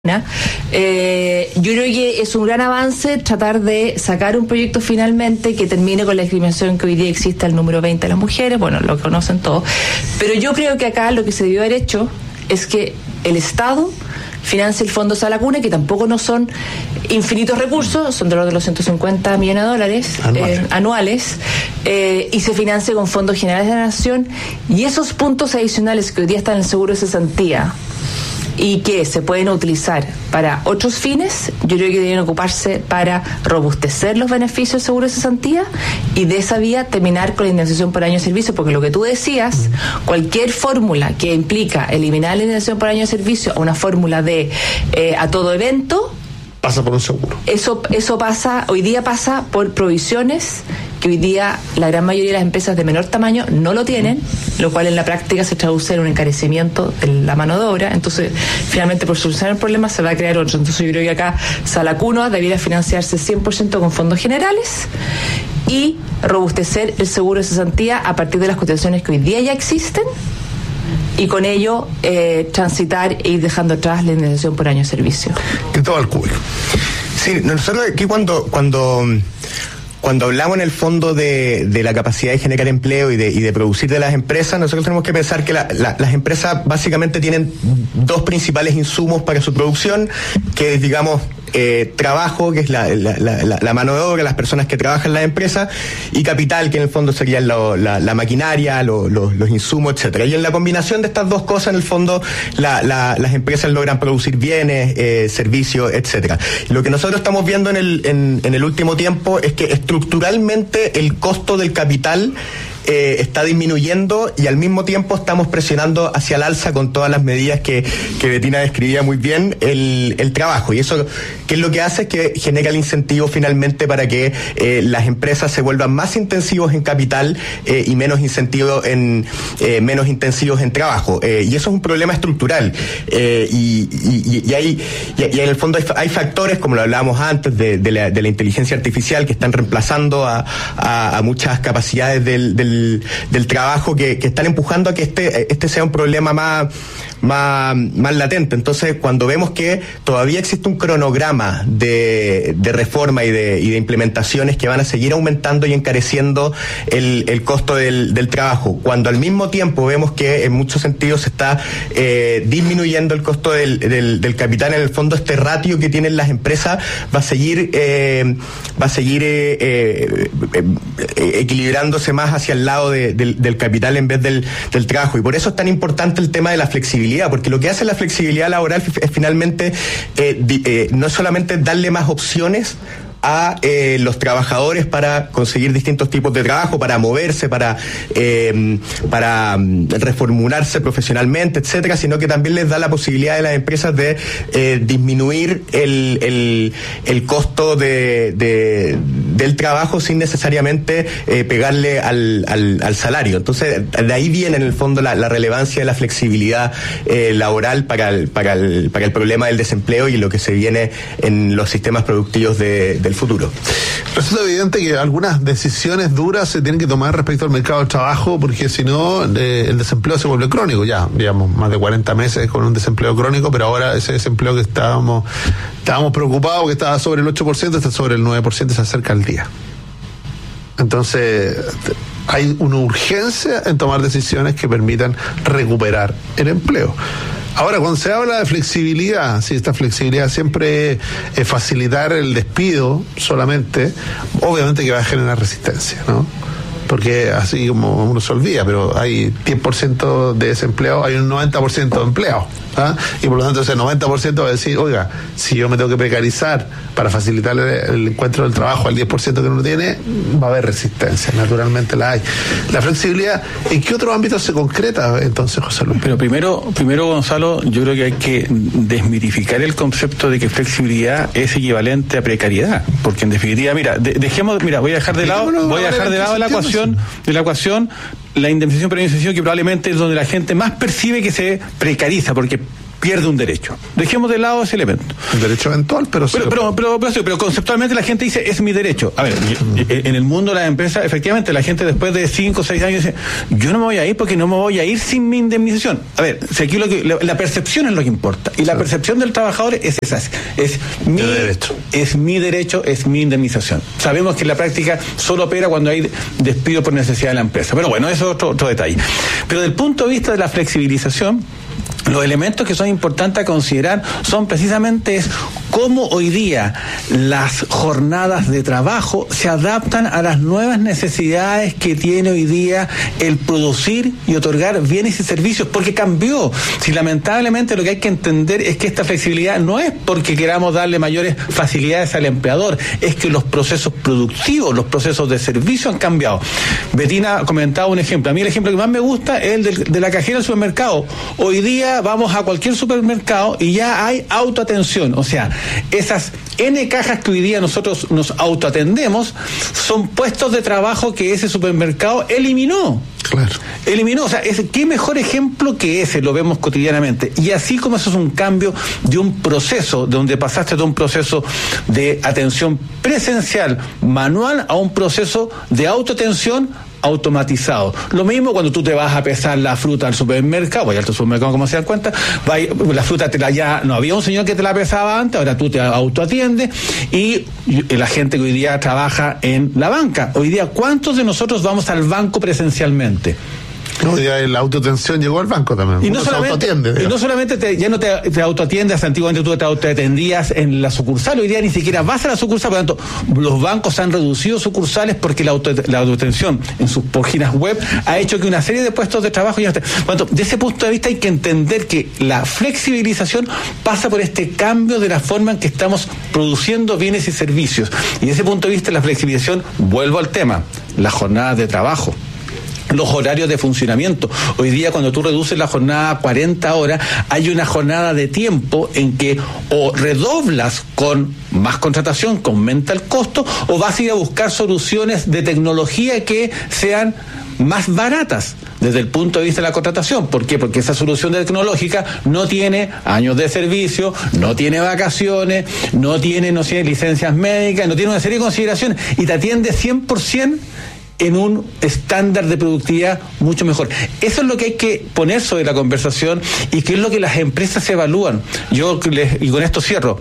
Yo creo que es un gran avance tratar de sacar un proyecto finalmente que termine con la discriminación que hoy día existe al número 20 de las mujeres, bueno, lo conocen todos, pero yo creo que acá lo que se debió haber hecho es que el Estado financie el Fondo Sala Cuna, que tampoco no son infinitos recursos, son de los 150 millones de dólares anuales, y se financie con fondos generales de la Nación, y esos puntos adicionales que hoy día están en el seguro de cesantía y que se pueden utilizar para otros fines, yo creo que deben ocuparse para robustecer los beneficios del seguro de cesantía y de esa vía terminar con la indemnización por año de servicio, porque lo que tú decías, cualquier fórmula que implica eliminar la indemnización por año de servicio a una fórmula de a todo evento, pasa por un seguro. Eso pasa, hoy día pasa por provisiones que hoy día la gran mayoría de las empresas de menor tamaño no lo tienen, lo cual en la práctica se traduce en un encarecimiento de la mano de obra. Entonces, finalmente, por solucionar el problema se va a crear otro. Entonces, yo creo que acá Sala Cuna debiera financiarse 100% con fondos generales y robustecer el seguro de cesantía a partir de las cotizaciones que hoy día ya existen, y con ello transitar e ir dejando atrás la indemnización por año de servicio. Cristóbal Cubillo. Sí, nosotros aquí cuando hablamos en el fondo de la capacidad de generar empleo y de producir de las empresas, nosotros tenemos que pensar que las empresas básicamente tienen dos principales insumos para su producción, que es, digamos, trabajo, que es la mano de obra, las personas que trabajan en la empresa, y capital, que en el fondo serían la maquinaria, los insumos, etcétera. Y en la combinación de estas dos cosas, en el fondo, las empresas logran producir bienes, servicios, etcétera. Lo que nosotros estamos viendo en el último tiempo es que estructuralmente el costo del capital está disminuyendo, y al mismo tiempo estamos presionando hacia el alza con todas las medidas que Bettina describía muy bien el trabajo, y eso ¿qué es lo que hace? Es que genera el incentivo finalmente para que las empresas se vuelvan más intensivos en capital y menos intensivos en trabajo, y eso es un problema estructural, y en el fondo hay factores, como lo hablábamos antes, de la inteligencia artificial, que están reemplazando a muchas capacidades del trabajo, que están empujando a que este sea un problema más latente. Entonces, cuando vemos que todavía existe un cronograma de reforma y de implementaciones que van a seguir aumentando y encareciendo el costo del trabajo, cuando al mismo tiempo vemos que en muchos sentidos se está disminuyendo el costo del capital, en el fondo este ratio que tienen las empresas va a seguir equilibrándose más hacia el lado del capital en vez del trabajo, y por eso es tan importante el tema de la flexibilidad, porque lo que hace la flexibilidad laboral es finalmente no solamente darle más opciones a los trabajadores para conseguir distintos tipos de trabajo, para moverse, para reformularse profesionalmente, etcétera, sino que también les da la posibilidad de las empresas de disminuir el costo del trabajo sin necesariamente pegarle al salario. Entonces, de ahí viene en el fondo la relevancia de la flexibilidad laboral para el problema del desempleo y lo que se viene en los sistemas productivos del futuro. Resulta evidente que algunas decisiones duras se tienen que tomar respecto al mercado del trabajo, porque si no el desempleo se vuelve crónico. Ya, digamos, más de 40 meses con un desempleo crónico, pero ahora ese desempleo que estábamos preocupados, que estaba sobre el 8%, está sobre el 9%, se acerca al día. Entonces, hay una urgencia en tomar decisiones que permitan recuperar el empleo. Ahora, cuando se habla de flexibilidad, si esta flexibilidad siempre es facilitar el despido solamente, obviamente que va a generar resistencia, ¿no? Porque así como uno se olvida, pero hay 10% de desempleados, hay un 90% de empleados, ¿ah? Y por lo tanto ese 90% va a decir, oiga, si yo me tengo que precarizar para facilitar el encuentro del trabajo al 10% que uno tiene, va a haber resistencia, naturalmente la hay. La flexibilidad, ¿en qué otros ámbitos se concreta entonces, José Luis? Pero primero, Gonzalo, yo creo que hay que desmitificar el concepto de que flexibilidad es equivalente a precariedad, porque en definitiva, voy a dejar de lado la ecuación la indemnización por indemnización, que probablemente es donde la gente más percibe que se precariza, porque pierde un derecho. Dejemos de lado ese elemento. Un derecho eventual, pero conceptualmente la gente dice, es mi derecho. A ver, en el mundo de las empresas, efectivamente, la gente después de 5 o 6 años dice, yo no me voy a ir porque no me voy a ir sin mi indemnización. A ver, si aquí la percepción es lo que importa. Y la percepción del trabajador es esa. Es mi derecho, es mi indemnización. Sabemos que en la práctica solo opera cuando hay despido por necesidad de la empresa. Pero bueno, eso es otro detalle. Pero desde el punto de vista de la flexibilización, los elementos que son importantes a considerar son precisamente cómo hoy día las jornadas de trabajo se adaptan a las nuevas necesidades que tiene hoy día el producir y otorgar bienes y servicios, porque cambió. Si lamentablemente lo que hay que entender es que esta flexibilidad no es porque queramos darle mayores facilidades al empleador, es que los procesos productivos, los procesos de servicio han cambiado. Betina comentaba un ejemplo. A mí el ejemplo que más me gusta es el de la cajera del supermercado. Hoy día vamos a cualquier supermercado y ya hay autoatención, o sea, esas N cajas que hoy día nosotros nos autoatendemos son puestos de trabajo que ese supermercado eliminó. Claro. Eliminó, o sea, ¿qué mejor ejemplo que ese? Lo vemos cotidianamente. Y así como eso es un cambio de un proceso, de donde pasaste de un proceso de atención presencial, manual, a un proceso de autoatención automatizado. Lo mismo cuando tú te vas a pesar la fruta al supermercado, voy al supermercado, como se dan cuenta, la fruta ya no había un señor que te la pesaba antes, ahora tú te autoatiendes, y la gente que hoy día trabaja en la banca. Hoy día, ¿cuántos de nosotros vamos al banco presencialmente? No, ya la autoatención llegó al banco también. Y no solamente ya no te autoatiendes, antiguamente tú te autoatendías en la sucursal, hoy día ni siquiera vas a la sucursal, por lo tanto, los bancos han reducido sucursales porque la autoatención en sus páginas web ha hecho que una serie de puestos de trabajo ya no estén. Por lo tanto, desde ese punto de vista hay que entender que la flexibilización pasa por este cambio de la forma en que estamos produciendo bienes y servicios. Y desde ese punto de vista la flexibilización, vuelvo al tema, las jornadas de trabajo, los horarios de funcionamiento. Hoy día, cuando tú reduces la jornada a 40 horas, hay una jornada de tiempo en que o redoblas con más contratación, que aumenta el costo, o vas a ir a buscar soluciones de tecnología que sean más baratas desde el punto de vista de la contratación. ¿Por qué? Porque esa solución tecnológica no tiene años de servicio, no tiene vacaciones, no tiene licencias médicas, no tiene una serie de consideraciones y te atiende 100% en un estándar de productividad mucho mejor. Eso es lo que hay que poner sobre la conversación y que es lo que las empresas evalúan. Y con esto cierro.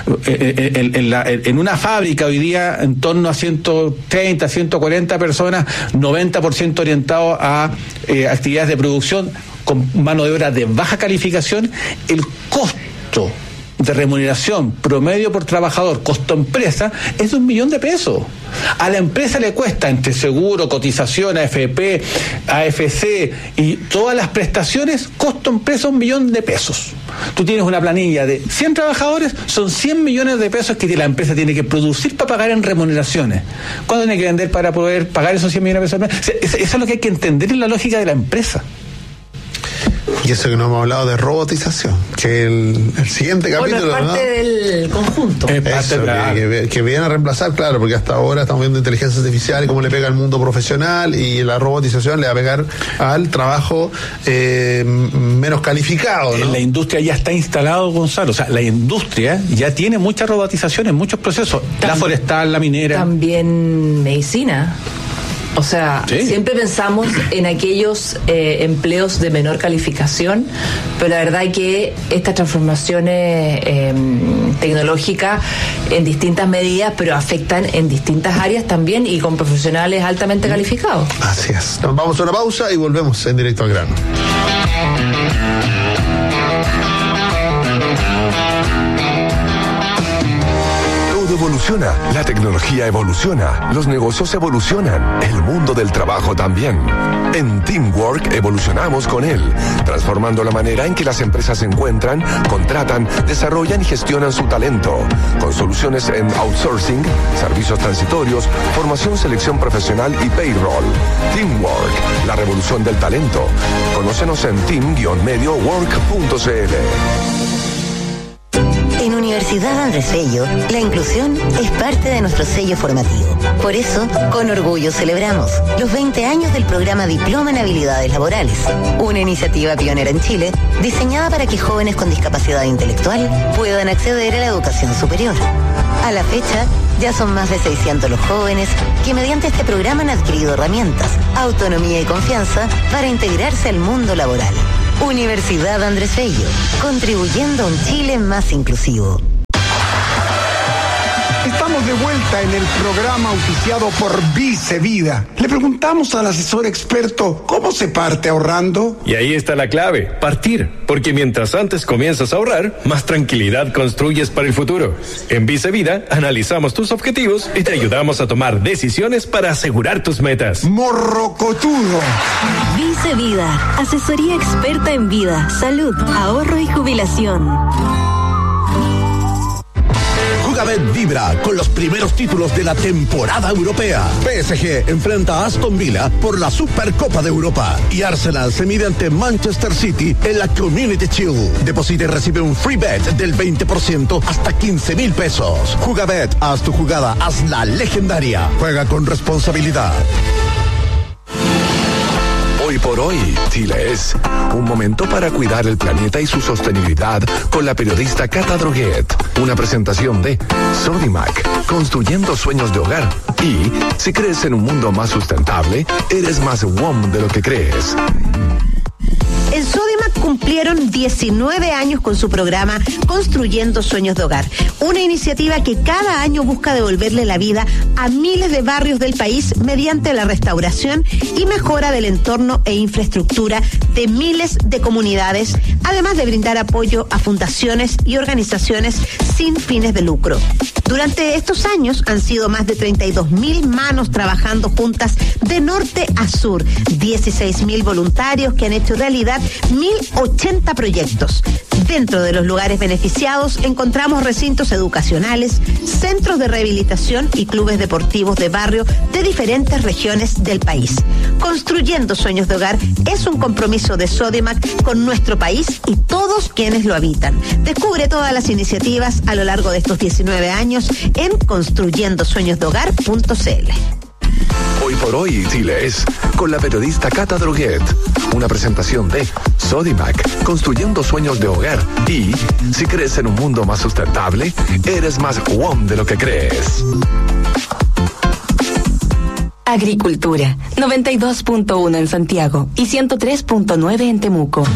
En una fábrica hoy día en torno a 130, 140 personas, 90% orientado a actividades de producción con mano de obra de baja calificación, el costo de remuneración promedio por trabajador, costo empresa, es de $1.000.000. A la empresa le cuesta, entre seguro, cotización, AFP, AFC y todas las prestaciones, costo empresa $1.000.000. Tú tienes una planilla de 100 trabajadores, son $100 millones que la empresa tiene que producir para pagar en remuneraciones. ¿Cuándo tiene que vender para poder pagar esos $100 millones de pesos? Eso es lo que hay que entender en la lógica de la empresa. Y eso que no hemos hablado de robotización, que el siguiente capítulo... Bueno, es parte del conjunto. Es parte que viene a reemplazar, claro, porque hasta ahora estamos viendo inteligencia artificial y cómo le pega al mundo profesional, y la robotización le va a pegar al trabajo menos calificado, ¿no? La industria ya está instalado, Gonzalo, o sea, la industria ya tiene mucha robotización en muchos procesos, la forestal, la minera. También medicina. O sea, ¿sí? Siempre pensamos en aquellos empleos de menor calificación, pero la verdad es que estas transformaciones tecnológicas en distintas medidas, pero afectan en distintas áreas también y con profesionales altamente calificados. Así es. Nos vamos a una pausa y volvemos en Directo al Grano. Evoluciona, la tecnología evoluciona, los negocios evolucionan, el mundo del trabajo también. En Teamwork evolucionamos con él, transformando la manera en que las empresas encuentran, contratan, desarrollan y gestionan su talento, con soluciones en outsourcing, servicios transitorios, formación, selección profesional y payroll. Teamwork, la revolución del talento. Conócenos en team-mediowork.cl. En Universidad Andrés Bello, la inclusión es parte de nuestro sello formativo. Por eso, con orgullo celebramos los 20 años del programa Diploma en Habilidades Laborales, una iniciativa pionera en Chile, diseñada para que jóvenes con discapacidad intelectual puedan acceder a la educación superior. A la fecha, ya son más de 600 los jóvenes que mediante este programa han adquirido herramientas, autonomía y confianza para integrarse al mundo laboral. Universidad Andrés Bello, contribuyendo a un Chile más inclusivo. Estamos de vuelta en el programa auspiciado por Vice Vida. Le preguntamos al asesor experto cómo se parte ahorrando. Y ahí está la clave, partir. Porque mientras antes comienzas a ahorrar, más tranquilidad construyes para el futuro. En Vice Vida analizamos tus objetivos y te ayudamos a tomar decisiones para asegurar tus metas. Morrocotudo. Vice Vida, asesoría experta en vida, salud, ahorro y jubilación. Jugabet vibra con los primeros títulos de la temporada europea. PSG enfrenta a Aston Villa por la Supercopa de Europa y Arsenal se mide ante Manchester City en la Community Shield. Deposita y recibe un free bet del 20% hasta 15,000 pesos. Jugabet, haz tu jugada, hazla legendaria. Juega con responsabilidad. Hoy por hoy, Chile es un momento para cuidar el planeta y su sostenibilidad con la periodista Cata Droguet. Una presentación de Sodimac, construyendo sueños de hogar. Y si crees en un mundo más sustentable, eres más WOM de lo que crees. En Sodimac cumplieron 19 años con su programa Construyendo Sueños de Hogar, una iniciativa que cada año busca devolverle la vida a miles de barrios del país mediante la restauración y mejora del entorno e infraestructura de miles de comunidades, además de brindar apoyo a fundaciones y organizaciones sin fines de lucro. Durante estos años han sido más de 32,000 manos trabajando juntas de norte a sur, 16,000 voluntarios que han hecho realidad 1,080 proyectos. Dentro de los lugares beneficiados encontramos recintos educacionales, centros de rehabilitación y clubes deportivos de barrio de diferentes regiones del país. Construyendo Sueños de Hogar es un compromiso de Sodimac con nuestro país y todos quienes lo habitan. Descubre todas las iniciativas a lo largo de estos 19 años en construyendosueñosdehogar.cl. Hoy por hoy, Chile es con la periodista Cata Droguet. Una presentación de Sodimac, construyendo sueños de hogar. Y si crees en un mundo más sustentable, eres más WOM de lo que crees. Agricultura, 92.1 en Santiago y 103.9 en Temuco.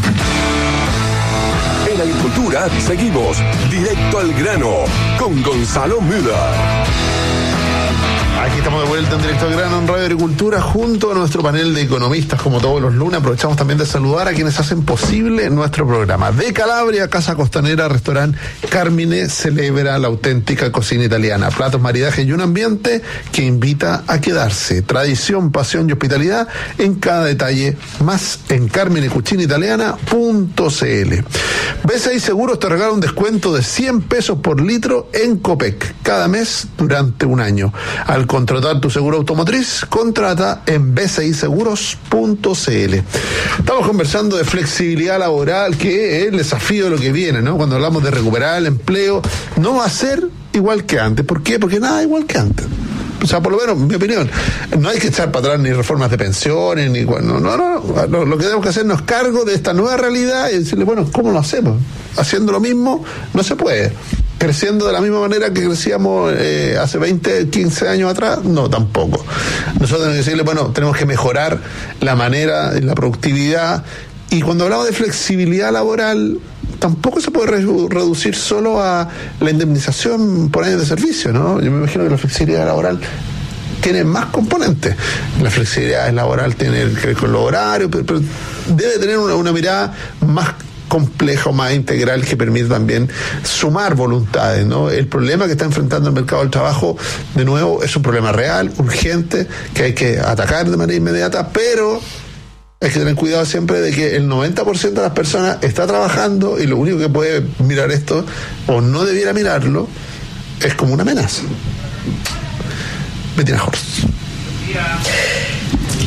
En Agricultura seguimos directo al grano con Gonzalo Müller. Aquí estamos de vuelta en Directo al Grano en Radio Agricultura junto a nuestro panel de economistas como todos los lunes. Aprovechamos también de saludar a quienes hacen posible nuestro programa. De Calabria, Casa Costanera, Restaurante Carmine celebra la auténtica cocina italiana. Platos, maridajes y un ambiente que invita a quedarse. Tradición, pasión y hospitalidad en cada detalle. Más en carminecucinaitaliana.cl. B6 Seguros te regala un descuento de 100 pesos por litro en Copec cada mes durante un año. Al contratar tu seguro automotriz, contrata en b6seguros.cl. Estamos conversando de flexibilidad laboral, que es el desafío de lo que viene, ¿no? Cuando hablamos de recuperar el empleo, no va a ser igual que antes. ¿Por qué? Porque nada igual que antes. O sea, por lo menos, en mi opinión, no hay que echar para atrás ni reformas de pensiones, ni bueno, no. Lo que tenemos que hacernos cargo de esta nueva realidad y decirle, bueno, ¿cómo lo hacemos? Haciendo lo mismo, no se puede. Creciendo de la misma manera que crecíamos hace 20, 15 años atrás, no, tampoco. Nosotros tenemos que decirle, bueno, tenemos que mejorar la manera, la productividad. Y cuando hablamos de flexibilidad laboral, tampoco se puede reducir solo a la indemnización por años de servicio, ¿no? Yo me imagino que la flexibilidad laboral tiene más componentes. La flexibilidad laboral tiene que ver con los horarios, pero debe tener una mirada más complejo, más integral, que permite también sumar voluntades, ¿no? El problema que está enfrentando el mercado del trabajo, de nuevo, es un problema real, urgente, que hay que atacar de manera inmediata, pero hay que tener cuidado siempre de que el 90% de las personas está trabajando y lo único que puede mirar esto, o no debiera mirarlo, es como una amenaza. Bettina Horst.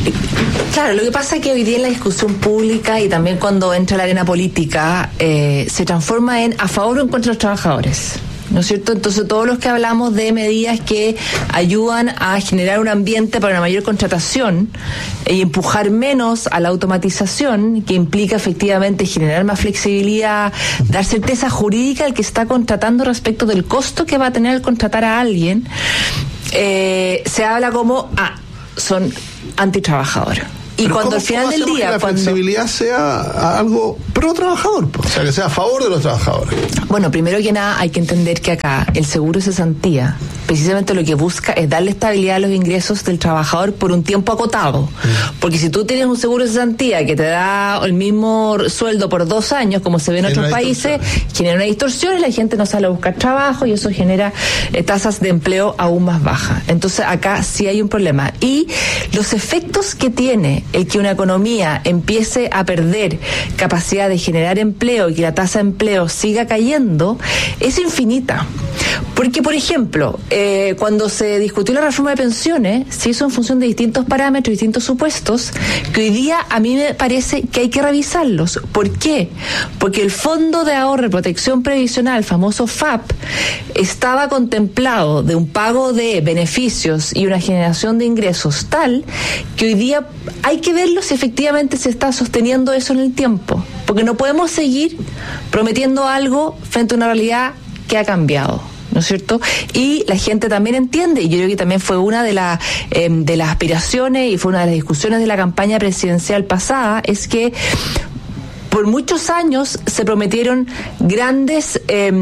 Claro, lo que pasa es que hoy día en la discusión pública y también cuando entra la arena política se transforma en a favor o en contra de los trabajadores, ¿no es cierto? Entonces todos los que hablamos de medidas que ayudan a generar un ambiente para una mayor contratación y empujar menos a la automatización, que implica efectivamente generar más flexibilidad, dar certeza jurídica al que está contratando respecto del costo que va a tener al contratar a alguien, se habla como son antitrabajadores. Y pero cuando al final del día, que la flexibilidad sea algo pro trabajador, o sea, que sea a favor de los trabajadores. Bueno, primero que nada hay que entender que acá el seguro de cesantía precisamente lo que busca es darle estabilidad a los ingresos del trabajador por un tiempo acotado. Porque si tú tienes un seguro de cesantía que te da el mismo sueldo por 2 años, como se ve en otros países, genera una distorsión y la gente no sale a buscar trabajo y eso genera tasas de empleo aún más bajas. Entonces acá sí hay un problema. Y los efectos que tiene el que una economía empiece a perder capacidad de generar empleo y que la tasa de empleo siga cayendo es infinita. Porque, por ejemplo, cuando se discutió la reforma de pensiones, se hizo en función de distintos parámetros, distintos supuestos, que hoy día a mí me parece que hay que revisarlos. ¿Por qué? Porque el Fondo de Ahorro y Protección Previsional, famoso FAP, estaba contemplado de un pago de beneficios y una generación de ingresos tal que hoy día hay que verlo si efectivamente se está sosteniendo eso en el tiempo. Porque no podemos seguir prometiendo algo frente a una realidad que ha cambiado, ¿no es cierto? Y la gente también entiende, y yo creo que también fue una de las aspiraciones y fue una de las discusiones de la campaña presidencial pasada, es que por muchos años se prometieron grandes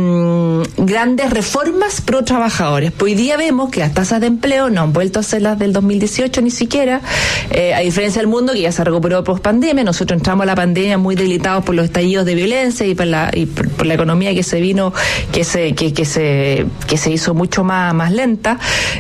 reformas pro trabajadores. Hoy día vemos que las tasas de empleo no han vuelto a ser las del 2018 ni siquiera, a diferencia del mundo que ya se recuperó post pandemia. Nosotros entramos a la pandemia muy debilitados por los estallidos de violencia y por la economía que se vino, que se hizo mucho más lenta.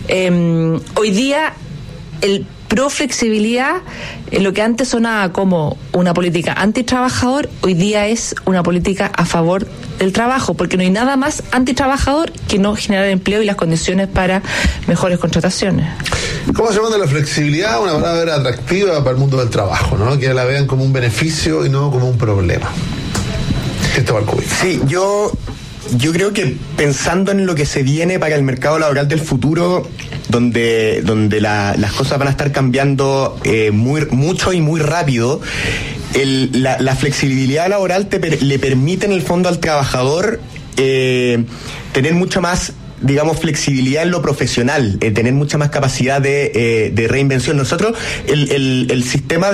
Hoy día el pro flexibilidad, lo que antes sonaba como una política antitrabajador, hoy día es una política a favor del trabajo, porque no hay nada más antitrabajador que no generar empleo y las condiciones para mejores contrataciones. ¿Cómo se llama la flexibilidad? Una palabra atractiva para el mundo del trabajo, ¿no? Que la vean como un beneficio y no como un problema. Cristóbal Cuy. Sí, yo creo que pensando en lo que se viene para el mercado laboral del futuro, donde las cosas van a estar cambiando mucho y muy rápido, la flexibilidad laboral le permite en el fondo al trabajador tener mucho más, digamos, flexibilidad en lo profesional, tener mucha más capacidad de reinvención. Nosotros, el sistema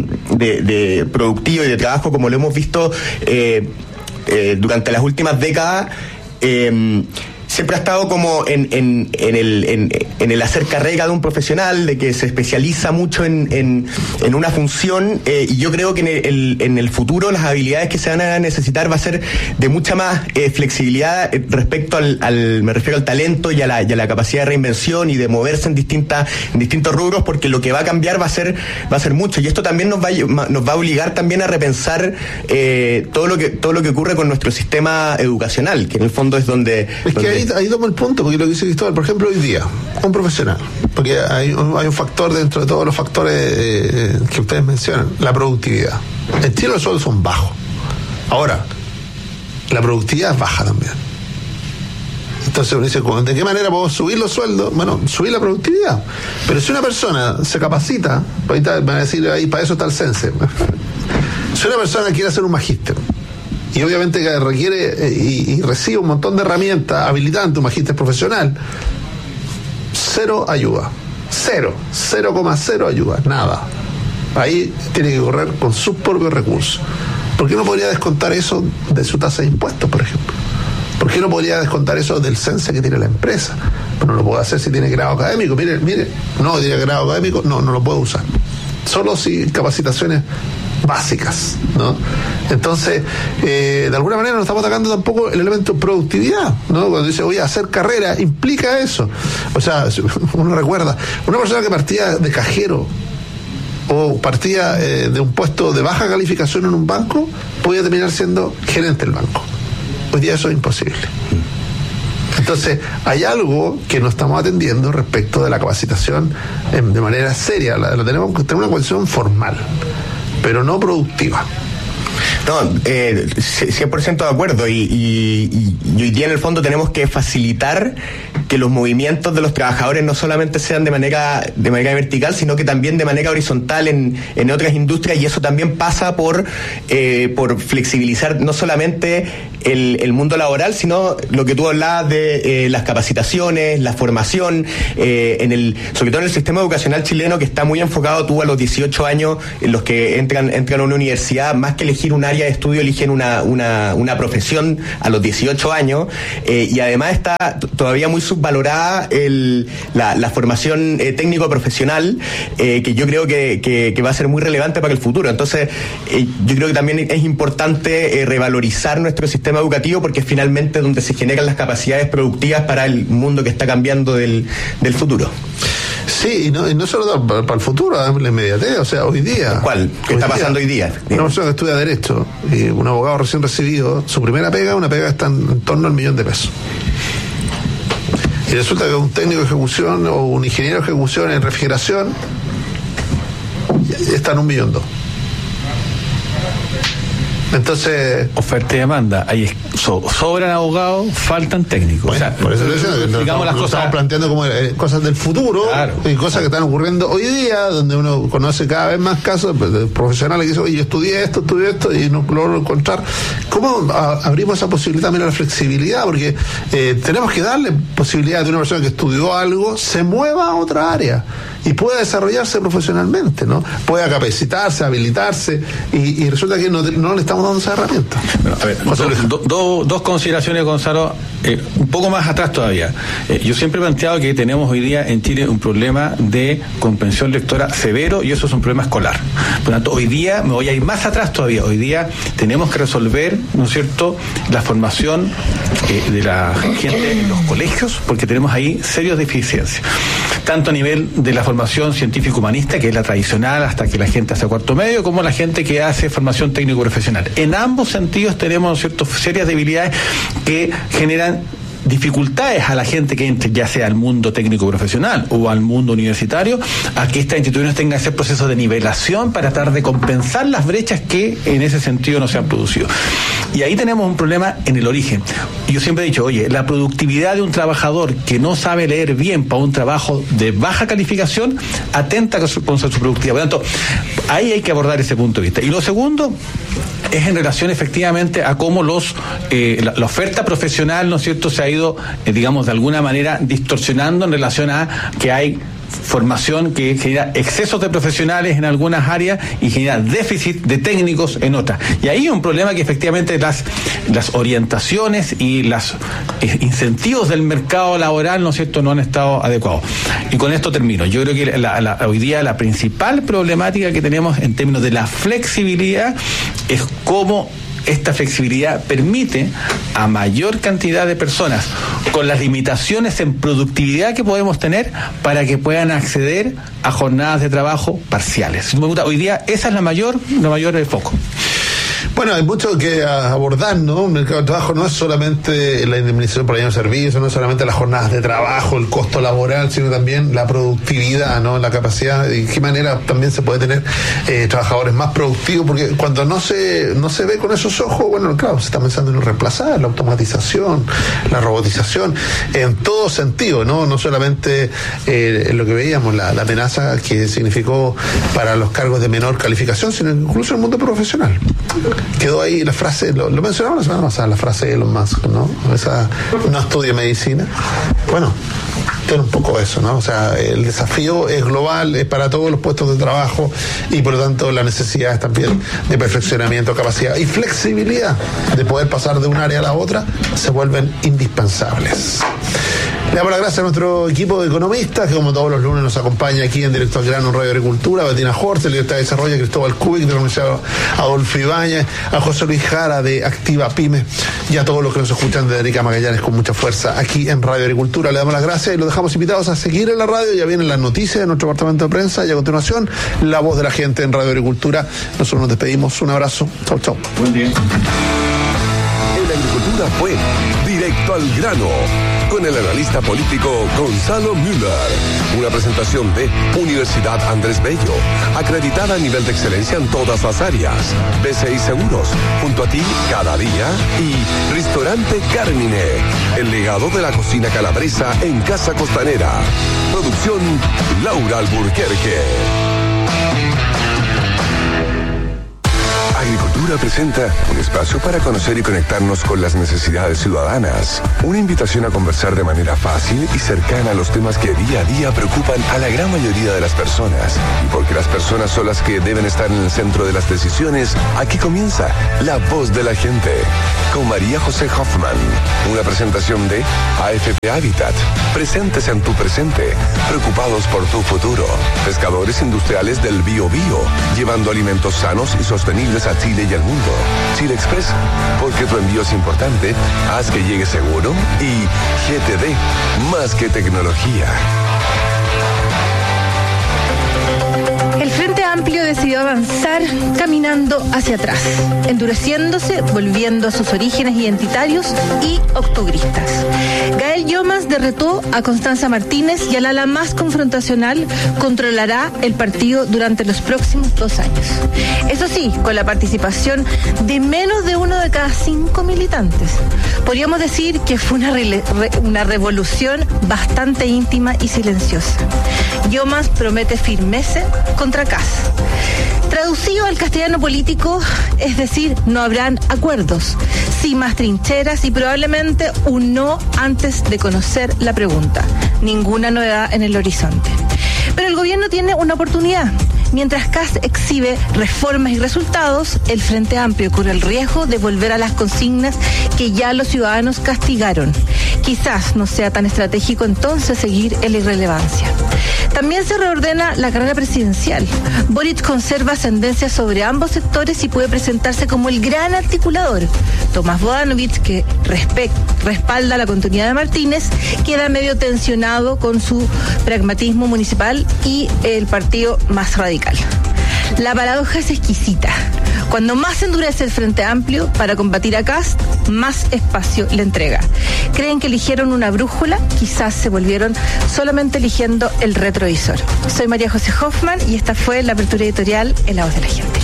de productivo y de trabajo, como lo hemos visto durante las últimas décadas, siempre ha estado como en el hacer carrera de un profesional, de que se especializa mucho en una función, y yo creo que en el futuro las habilidades que se van a necesitar va a ser de mucha más flexibilidad respecto me refiero al talento y a la capacidad de reinvención y de moverse en distintos rubros, porque lo que va a cambiar va a ser mucho, y esto también nos va a obligar también a repensar todo lo que ocurre con nuestro sistema educacional, que en el fondo es donde ahí tomo el punto, porque lo que dice Cristóbal, por ejemplo, hoy día, un profesional, porque hay un factor dentro de todos los factores que ustedes mencionan, la productividad. En Chile los sueldos son bajos. Ahora, la productividad es baja también. Entonces uno dice, ¿de qué manera puedo subir los sueldos? Bueno, subir la productividad. Pero si una persona se capacita, van a decir ahí, para eso está el CENSE. Si una persona quiere hacer un magíster, y obviamente que requiere y recibe un montón de herramientas habilitantes, un magíster profesional, cero ayuda, 0,0 ayuda, nada. Ahí tiene que correr con sus propios recursos. ¿Por qué no podría descontar eso de su tasa de impuestos, por ejemplo? ¿Por qué no podría descontar eso del CENSE que tiene la empresa? Pero no lo puede hacer si tiene grado académico. Mire, no tiene grado académico, no lo puede usar. Solo si capacitaciones básicas, ¿no? Entonces, de alguna manera no estamos atacando tampoco el elemento productividad, ¿no? Cuando dice, oye, hacer carrera implica eso. O sea, uno recuerda, una persona que partía de cajero o partía de un puesto de baja calificación en un banco, podía terminar siendo gerente del banco. Hoy día eso es imposible. Entonces, hay algo que no estamos atendiendo respecto de la capacitación de manera seria. Tenemos que tener una condición formal, pero no productiva. No, 100% de acuerdo, y hoy día en el fondo tenemos que facilitar que los movimientos de los trabajadores no solamente sean de manera vertical, sino que también de manera horizontal en otras industrias, y eso también pasa por flexibilizar no solamente el mundo laboral, sino lo que tú hablabas de las capacitaciones, la formación, sobre todo en el sistema educacional chileno, que está muy enfocado. Tú a los 18 años, en los que entran a una universidad, más que elegir un área de estudio, eligen una profesión a los 18 años, y además está todavía muy subvalorada la formación técnico-profesional, que yo creo que va a ser muy relevante para el futuro. Entonces, yo creo que también es importante revalorizar nuestro sistema educativo, porque es finalmente donde se generan las capacidades productivas para el mundo que está cambiando del futuro. Sí, y no solo para el futuro, la inmediatez, o sea, hoy día. ¿Cuál? ¿Qué está pasando hoy día? Una persona que estudia Derecho y un abogado recién recibido, su primera pega, una pega está en torno al $1.000.000. Y resulta que un técnico de ejecución o un ingeniero de ejecución en refrigeración está en $1.200.000. Entonces, oferta y demanda, hay sobran abogados, faltan técnicos. Bueno, o sea, por eso digamos las cosas, estamos planteando como cosas del futuro, claro, y cosas que están ocurriendo hoy día, donde uno conoce cada vez más casos de profesionales que dicen, oye, yo estudié esto y no logro encontrar. ¿Cómo abrimos esa posibilidad también a la flexibilidad? Porque tenemos que darle posibilidad de una persona que estudió algo se mueva a otra área y pueda desarrollarse profesionalmente, ¿no? Pueda capacitarse, habilitarse, y resulta que no le estamos dando esa herramienta. Bueno, a ver, dos consideraciones, Gonzalo, un poco más atrás todavía. Yo siempre he planteado que tenemos hoy día en Chile un problema de comprensión lectora severo, y eso es un problema escolar. Por lo tanto, hoy día, me voy a ir más atrás todavía, hoy día tenemos que resolver, ¿no es cierto?, la formación de la gente en los colegios, porque tenemos ahí serias deficiencias, tanto a nivel de la formación científico-humanista, que es la tradicional hasta que la gente hace cuarto medio, como la gente que hace formación técnico-profesional. En ambos sentidos tenemos, ¿no es cierto?, serias debilidades que generan dificultades a la gente que entre, ya sea al mundo técnico profesional o al mundo universitario, a que estas instituciones tengan ese proceso de nivelación para tratar de compensar las brechas que en ese sentido no se han producido. Y ahí tenemos un problema en el origen. Yo siempre he dicho, oye, la productividad de un trabajador que no sabe leer bien para un trabajo de baja calificación atenta contra su productividad. Por lo tanto, ahí hay que abordar ese punto de vista. Y lo segundo es en relación efectivamente a cómo la oferta profesional, ¿no es cierto?, se ha ido, digamos, de alguna manera distorsionando en relación a que hay formación que genera excesos de profesionales en algunas áreas y genera déficit de técnicos en otras. Y ahí hay un problema que efectivamente las orientaciones y los incentivos del mercado laboral, ¿no es cierto?, no han estado adecuados. Y con esto termino. Yo creo que hoy día la principal problemática que tenemos en términos de la flexibilidad es cómo esta flexibilidad permite a mayor cantidad de personas, con las limitaciones en productividad que podemos tener, para que puedan acceder a jornadas de trabajo parciales. Hoy día esa es la mayor foco. Bueno, hay mucho que abordar, ¿no? Un mercado de trabajo no es solamente la indemnización por año de servicio, no es solamente las jornadas de trabajo, el costo laboral, sino también la productividad, ¿no? La capacidad, y qué manera también se puede tener trabajadores más productivos, porque cuando no se ve con esos ojos, bueno, claro, se está pensando en reemplazar la automatización, la robotización, en todo sentido, ¿no? No solamente en lo que veíamos, la amenaza que significó para los cargos de menor calificación, sino incluso en el mundo profesional. Quedó ahí la frase, lo mencionamos la semana pasada, la frase de Elon Musk, ¿no? No estudie medicina. Bueno, tiene un poco eso, ¿no? O sea, el desafío es global, es para todos los puestos de trabajo, y por lo tanto la necesidad es también de perfeccionamiento, capacidad y flexibilidad de poder pasar de un área a la otra se vuelven indispensables. Le damos las gracias a nuestro equipo de economistas que, como todos los lunes, nos acompaña aquí en Directo al Grano en Radio Agricultura: Bettina Horst, de Libertad de Desarrollo, Cristóbal Kubik, de la Universidad Adolfo Ibáñez, a José Luis Jara de Activa Pyme, y a todos los que nos escuchan de Erika Magallanes con mucha fuerza aquí en Radio Agricultura. Le damos las gracias y los dejamos invitados a seguir en la radio. Ya vienen las noticias de nuestro departamento de prensa, y a continuación La Voz de la Gente en Radio Agricultura. Nosotros nos despedimos. Un abrazo. Chau, chau. Buen día. En la agricultura fue Directo al Grano. con el analista político Gonzalo Müller. Una presentación de Universidad Andrés Bello, acreditada a nivel de excelencia en todas las áreas. BCI Seguros, junto a ti cada día. Y Restaurante Carmine, el legado de la cocina calabresa en Casa Costanera. Producción Laura Alburquerque. Agricultura presenta un espacio para conocer y conectarnos con las necesidades ciudadanas. Una invitación a conversar de manera fácil y cercana a los temas que día a día preocupan a la gran mayoría de las personas. Y porque las personas son las que deben estar en el centro de las decisiones, aquí comienza La Voz de la Gente, con María José Hoffman. Una presentación de AFP Habitat. Presentes en tu presente, preocupados por tu futuro. Pescadores industriales del Bio Bio, llevando alimentos sanos y sostenibles a Chile y al mundo. Chile Express, porque tu envío es importante, haz que llegue seguro. Y GTD, más que tecnología. El Frente Amplio decidió avanzar caminando hacia atrás, endureciéndose, volviendo a sus orígenes identitarios y octubristas. Gael Llomas derrotó a Constanza Martínez y al ala más confrontacional controlará el partido durante los próximos 2 años. Eso sí, con la participación de menos de 1 de cada 5 militantes. Podríamos decir que fue una revolución bastante íntima y silenciosa. Llomas promete firmeza contra Kast. Traducido al castellano político, es decir, no habrán acuerdos, sí más trincheras y probablemente un no antes de conocer la pregunta. Ninguna novedad en el horizonte. Pero el gobierno tiene una oportunidad. Mientras Kast exhibe reformas y resultados, el Frente Amplio corre el riesgo de volver a las consignas que ya los ciudadanos castigaron. Quizás no sea tan estratégico entonces seguir en la irrelevancia. También se reordena la carrera presidencial. Boric conserva ascendencia sobre ambos sectores y puede presentarse como el gran articulador. Tomás Bodanovich, que respalda la continuidad de Martínez, queda medio tensionado con su pragmatismo municipal y el partido más radical. La paradoja es exquisita. Cuando más endurece el Frente Amplio para combatir a Kast, más espacio le entrega. ¿Creen que eligieron una brújula? Quizás se volvieron solamente eligiendo el retrovisor. Soy María José Hoffman y esta fue la apertura editorial en La Voz de la Gente.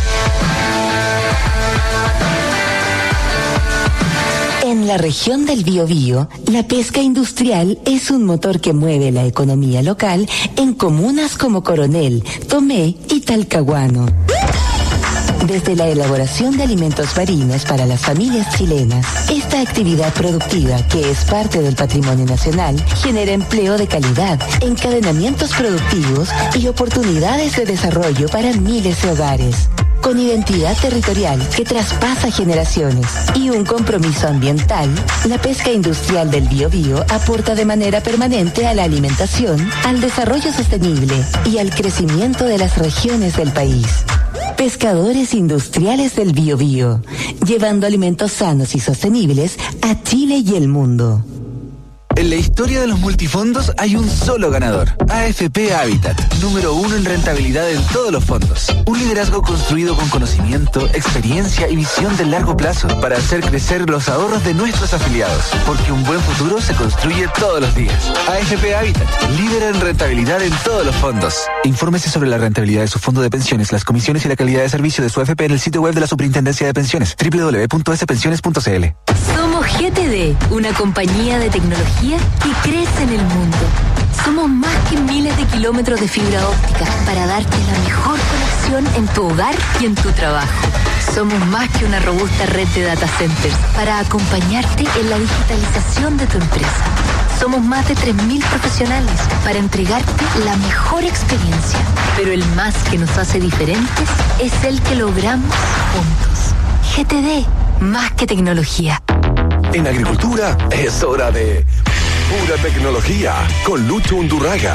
En la región del Biobío, la pesca industrial es un motor que mueve la economía local en comunas como Coronel, Tomé y Talcahuano. Desde la elaboración de alimentos marinos para las familias chilenas, esta actividad productiva, que es parte del patrimonio nacional, genera empleo de calidad, encadenamientos productivos y oportunidades de desarrollo para miles de hogares. Con identidad territorial que traspasa generaciones y un compromiso ambiental, la pesca industrial del Biobío aporta de manera permanente a la alimentación, al desarrollo sostenible y al crecimiento de las regiones del país. Pescadores industriales del Biobío, llevando alimentos sanos y sostenibles a Chile y el mundo. En la historia de los multifondos hay un solo ganador, AFP Habitat, número 1 en rentabilidad en todos los fondos. Un liderazgo construido con conocimiento, experiencia y visión de largo plazo para hacer crecer los ahorros de nuestros afiliados, porque un buen futuro se construye todos los días. AFP Habitat, líder en rentabilidad en todos los fondos. Infórmese sobre la rentabilidad de su fondo de pensiones, las comisiones y la calidad de servicio de su AFP en el sitio web de la Superintendencia de Pensiones, www.spensiones.cl. Somos GTD, una compañía de tecnología que crece en el mundo. Somos más que miles de kilómetros de fibra óptica para darte la mejor conexión en tu hogar y en tu trabajo. Somos más que una robusta red de data centers para acompañarte en la digitalización de tu empresa. Somos más de 3.000 profesionales para entregarte la mejor experiencia. Pero el más que nos hace diferentes es el que logramos juntos. GTD, más que tecnología. En agricultura es hora de pura tecnología con Lucho Undurraga.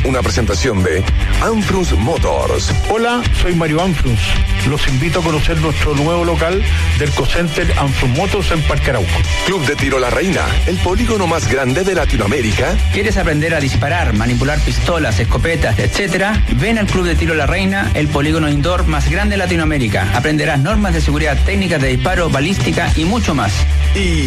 una presentación de Anfrus Motors. Hola, soy Mario Anfrus. Los invito a conocer nuestro nuevo local del Cocenter Anfrus Motors en Parque Arauco. Club de Tiro La Reina, el polígono más grande de Latinoamérica. ¿Quieres aprender a disparar, manipular pistolas, escopetas, etcétera? Ven al Club de Tiro La Reina, el polígono indoor más grande de Latinoamérica. Aprenderás normas de seguridad, técnicas de disparo, balística y mucho más. Y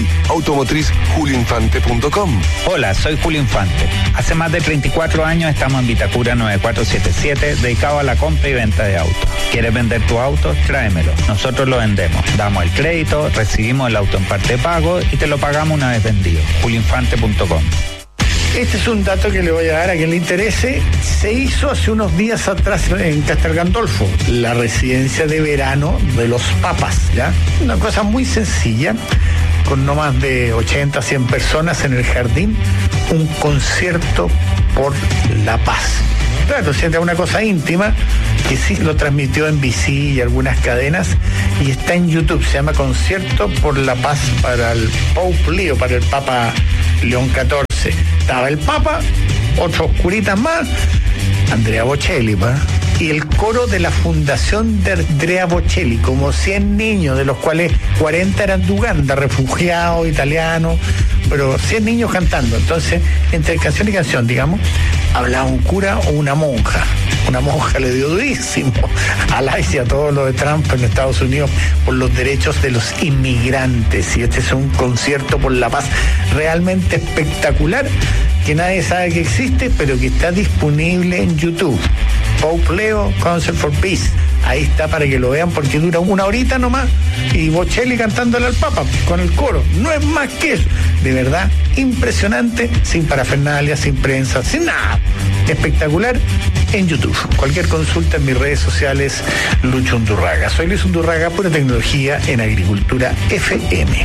automotriz.julioinfante.com. Hola, soy Julio Infante. Hace más de 34 años estamos en Vitacura 9477, dedicado a la compra y venta de autos. ¿Quieres vender tu auto? Tráemelo. Nosotros lo vendemos. Damos el crédito, recibimos el auto en parte de pago y te lo pagamos una vez vendido. julioinfante.com. Este es un dato que le voy a dar a quien le interese. Se hizo hace unos días atrás en Castel Gandolfo, la residencia de verano de los papas, ¿ya? Una cosa muy sencilla, con no más de 80, 100 personas en el jardín, un concierto por la paz. Claro, es una cosa íntima que sí lo transmitió en BC y algunas cadenas y está en YouTube. Se llama Concierto por la Paz para el Pope Leo, para el Papa León XIV. Estaba el Papa, otros curitas más, Andrea Bocelli, y el coro de la fundación de Andrea Bocelli, como 100 niños, de los cuales 40 eran de Uganda, refugiados, italianos, pero 100 niños cantando. Entonces, entre canción y canción, digamos, hablaba un cura o una monja. Una monja le dio durísimo a Lacy y a todo lo de Trump en Estados Unidos por los derechos de los inmigrantes. Y este es un concierto por la paz realmente espectacular, que nadie sabe que existe, pero que está disponible en YouTube. Pope Leo Concert for Peace. Ahí está para que lo vean, porque dura una horita nomás y Bocelli cantándole al Papa con el coro. No es más que eso. De verdad, impresionante, sin parafernalia, sin prensa, sin nada. Espectacular en YouTube. Cualquier consulta en mis redes sociales, Lucho Undurraga. Soy Luis Undurraga, pura tecnología en Agricultura FM.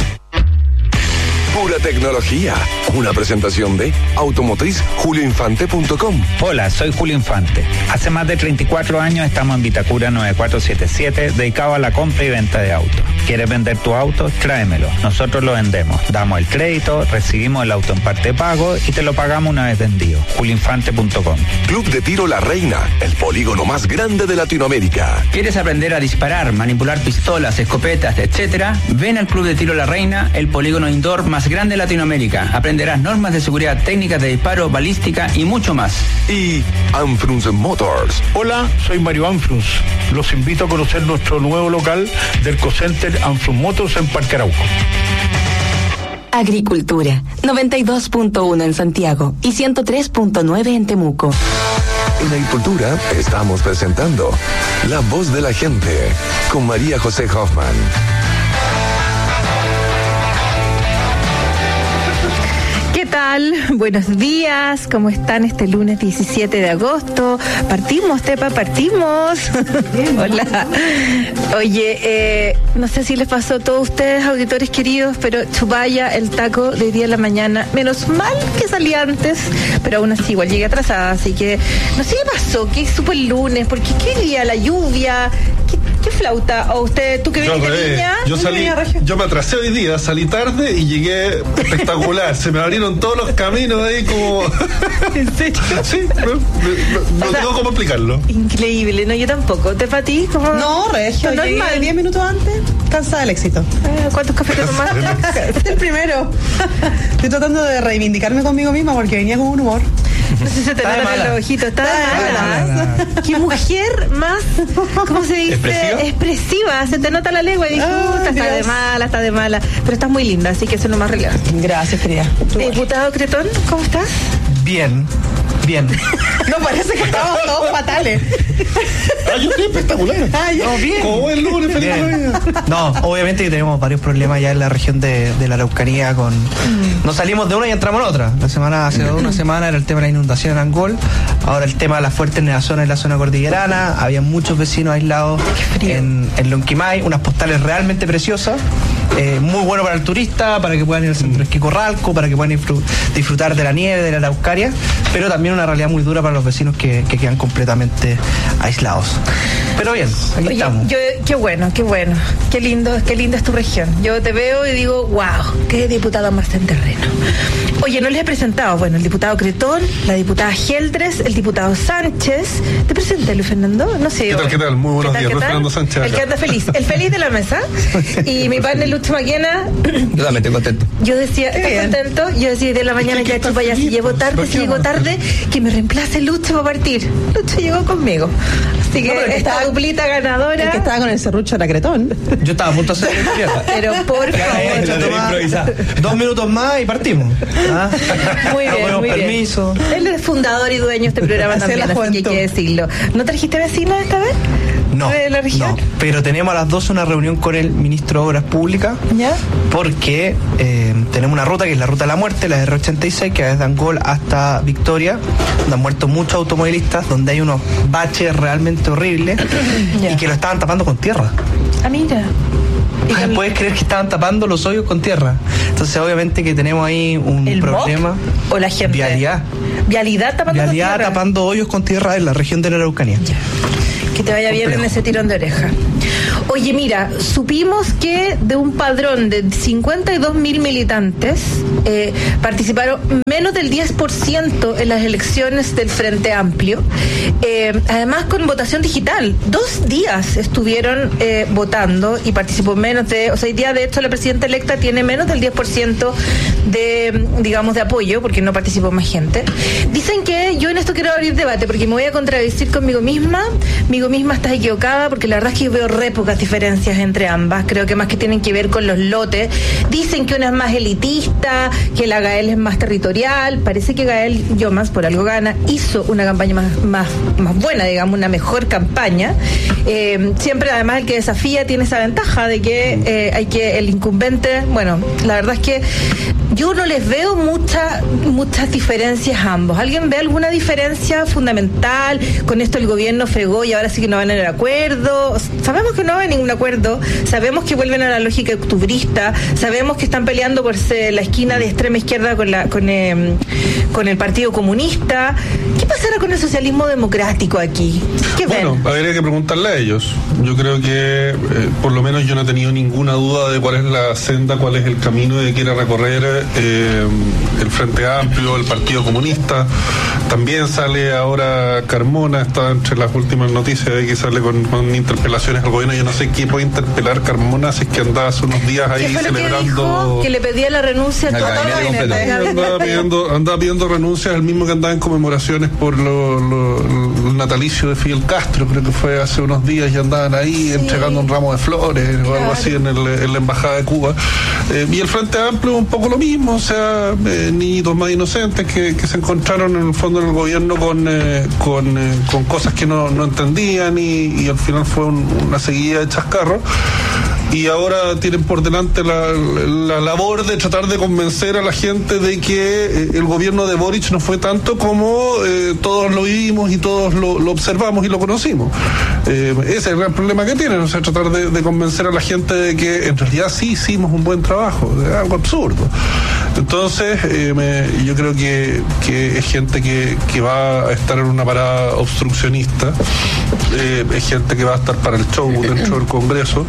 Pura tecnología. Una presentación de automotriz.julioinfante.com. Hola, soy Julio Infante. Hace más de 34 años estamos en Vitacura 9477, dedicado a la compra y venta de autos. ¿Quieres vender tu auto? Tráemelo. Nosotros lo vendemos. Damos el crédito, recibimos el auto en parte de pago y te lo pagamos una vez vendido. julioinfante.com. Club de Tiro La Reina, el polígono más grande de Latinoamérica. ¿Quieres aprender a disparar, manipular pistolas, escopetas, etcétera? Ven al Club de Tiro La Reina, el polígono indoor más grande de Latinoamérica. Aprenderás normas de seguridad, técnicas de disparo, balística y mucho más. Y Anfrus Motors. Hola, soy Mario Anfrus. Los invito a conocer nuestro nuevo local del Cocenter Anfrus Motors en Parque Arauco. Agricultura, 92.1 en Santiago y 103.9 en Temuco. En Agricultura estamos presentando La Voz de la Gente con María José Hoffman. ¿Qué tal? Buenos días, ¿cómo están este lunes 17 de agosto? Partimos, Tepa, partimos. Hola. Oye, no sé si les pasó a todos ustedes, auditores queridos, pero chupalla el taco de día en la mañana. Menos mal que salí antes, pero aún así igual llegué atrasada, así que no sé qué pasó, que supo el lunes, porque qué día, la lluvia, ¿qué flauta? ¿O usted, tú que viniste niña? Yo me atrasé hoy día, salí tarde y llegué espectacular. Se me abrieron todos los caminos ahí como... ¿En serio? Sí, no tengo cómo explicarlo. Increíble, no, yo tampoco. ¿Te para ti? No, regio, llegué 10 minutos antes, cansada del éxito. ¿Cuántos cafés te tomaste? Este es el primero. Estoy tratando de reivindicarme conmigo misma porque venía con un humor. No sé si se te nota en los ojitos, está mala. Qué mujer más, ¿cómo se dice? Expresiva, se te nota la lengua y dices, está de mala, pero estás muy linda, así que eso es lo más relevante. Gracias, querida. Diputado Cretón, ¿cómo estás? Bien. No, parece que estábamos todos fatales. Yo estoy espectacular. No, bien. Como el lunes, feliz Navidad. No, obviamente que tenemos varios problemas ya en la región de la Araucanía con... Nos salimos de una y entramos en otra. Hace una semana era el tema de la inundación en Angol, ahora el tema de las fuertes nevazones en la zona cordillerana, había muchos vecinos aislados en Lonquimay, unas postales realmente preciosas, muy bueno para el turista, para que puedan ir al centro de esquí Corralco, para que puedan disfrutar de la nieve, de la Araucaria, pero también una realidad muy dura para los vecinos que quedan completamente aislados. Pero bien, aquí estamos. Qué bueno. Qué lindo es tu región. Yo te veo y digo, wow, qué diputado más en terreno. Oye, no les he presentado, bueno, el diputado Cretón, la diputada Geldres, el diputado Sánchez. ¿Te presenté, Luis Fernando? No sé. ¿Qué tal? Muy buenos días, Luis Fernando Sánchez. El que anda feliz, el feliz de la mesa. Y mi padre Lucho Maquena. Yo también estoy contento. Yo decía, ¿estás contento? Yo decía, de la mañana ya chupa, ya si llego tarde, que me reemplace Lucho para partir. Lucho llegó conmigo. Así que esta duplita ganadora. El que estaba con el serrucho era Cretón. Yo estaba a punto de hacer Pero por favor. 2 minutos más y partimos. Muy bien, muy permiso. Bien. Él es fundador y dueño de este programa también, así que hay que decirlo. ¿No trajiste vecinos esta vez? No, ¿De la región? no, pero tenemos a las 12 una reunión con el ministro de Obras Públicas. ¿Ya? Porque tenemos una ruta que es la ruta de la muerte, la R86, que va desde Angol hasta Victoria, donde han muerto muchos automovilistas, donde hay unos baches realmente horribles y que lo estaban tapando con tierra. Ah, mira. ¿Puedes creer que estaban tapando los hoyos con tierra? Entonces obviamente que tenemos ahí un problema. ¿MOP o la gente? Vialidad tapando hoyos con tierra en la región de la Araucanía. Ya. Que te vaya bien en ese tirón de oreja. Oye, mira, supimos que de un padrón de 52.000 militantes participaron menos del 10% en las elecciones del Frente Amplio. Además, con votación digital. 2 días estuvieron votando y participó menos de... O sea, hoy día, de hecho, la presidenta electa tiene menos del 10% de, digamos, de apoyo, porque no participó más gente. Dicen que yo en esto quiero abrir debate, porque me voy a contradecir conmigo misma. Estás equivocada, porque la verdad es que yo veo re pocas diferencias entre ambas. Creo que más que tienen que ver con los lotes. Dicen que una es más elitista, que la Gael es más territorial. Parece que Gael Llomas, por algo gana, hizo una campaña más buena, digamos, una mejor campaña. Siempre, además, el que desafía tiene esa ventaja de que el incumbente, bueno, la verdad es que yo no les veo muchas diferencias a ambos. ¿Alguien ve alguna diferencia fundamental? Con esto el gobierno fregó y ahora sí que no van en el acuerdo. Sabemos que no va a ningún acuerdo, sabemos que vuelven a la lógica octubrista, sabemos que están peleando por la esquina de extrema izquierda con el Partido Comunista. ¿Qué pasará con el socialismo democrático aquí? ¿Qué ven? Bueno, habría que preguntarle a ellos. Yo creo que por lo menos yo no he tenido ninguna duda de cuál es la senda, cuál es el camino que quiere recorrer el Frente Amplio, el Partido Comunista. También sale ahora Carmona, está entre las últimas noticias de que sale con interpelaciones al gobierno. Yo no sé qué puede interpelar Carmona, si es que andaba hace unos días ahí celebrando. Que le pedía la renuncia a todo el gabinete. Andaba pidiendo renuncias, el mismo que andaba en conmemoraciones por el natalicio de Fidel Castro, creo que fue hace unos días, y andaban ahí entregando un ramo de flores o algo así en la embajada de Cuba. Y el Frente Amplio un poco lo mismo, o sea, niñitos más inocentes que se encontraron en el fondo en el gobierno con cosas que no entendían y al final fue una seguida de chascarros. Y ahora tienen por delante la labor de tratar de convencer a la gente de que el gobierno de Boric no fue tanto como todos lo vivimos y todos lo observamos y lo conocimos. Ese es el gran problema que tienen, o sea, tratar de convencer a la gente de que en realidad sí hicimos un buen trabajo, es algo absurdo. Entonces, yo creo que es gente que va a estar en una parada obstruccionista, es gente que va a estar para el show dentro del Congreso.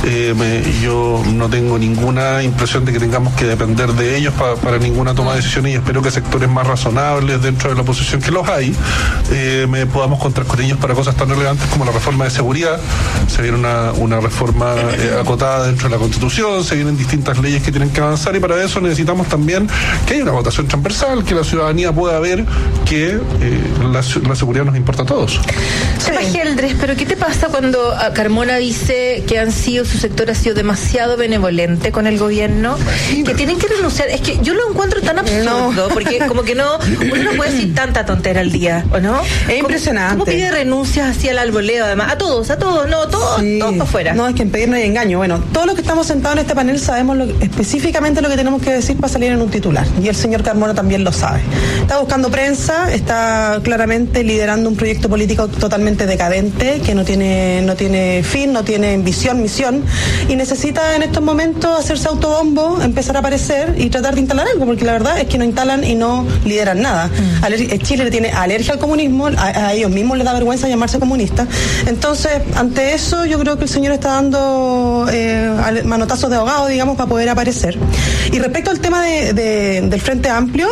Yo no tengo ninguna impresión de que tengamos que depender de ellos para ninguna toma de decisiones, y espero que sectores más razonables dentro de la oposición, que los hay, podamos contar con ellos para cosas tan relevantes como la reforma de seguridad. Se viene una reforma acotada dentro de la Constitución, se vienen distintas leyes que tienen que avanzar, y para eso necesitamos también que haya una votación transversal, que la ciudadanía pueda ver que la seguridad nos importa a todos. Geldres, pero ¿qué te pasa cuando Carmona dice que su sector ha sido demasiado benevolente con el gobierno, que tienen que renunciar? Es que yo lo encuentro tan absurdo, porque como que uno no puede decir tanta tontera al día, ¿o no? Es impresionante. ¿Cómo pide renuncias así al alboleo, además? A todos, todos para afuera. No, es que en pedir no hay engaño. Bueno, todos los que estamos sentados en este panel sabemos específicamente lo que tenemos que decir para salir en un titular, y el señor Carmona también lo sabe. Está buscando prensa, está claramente liderando un proyecto político totalmente decadente, que no tiene fin, no tiene visión, misión, y necesita en estos momentos hacerse autobombo, empezar a aparecer y tratar de instalar algo, porque la verdad es que no instalan y no lideran nada. Chile le tiene alergia al comunismo, a ellos mismos les da vergüenza llamarse comunistas. Entonces, ante eso, yo creo que el señor está dando manotazos de ahogado, digamos, para poder aparecer. Y respecto al tema del Frente Amplio,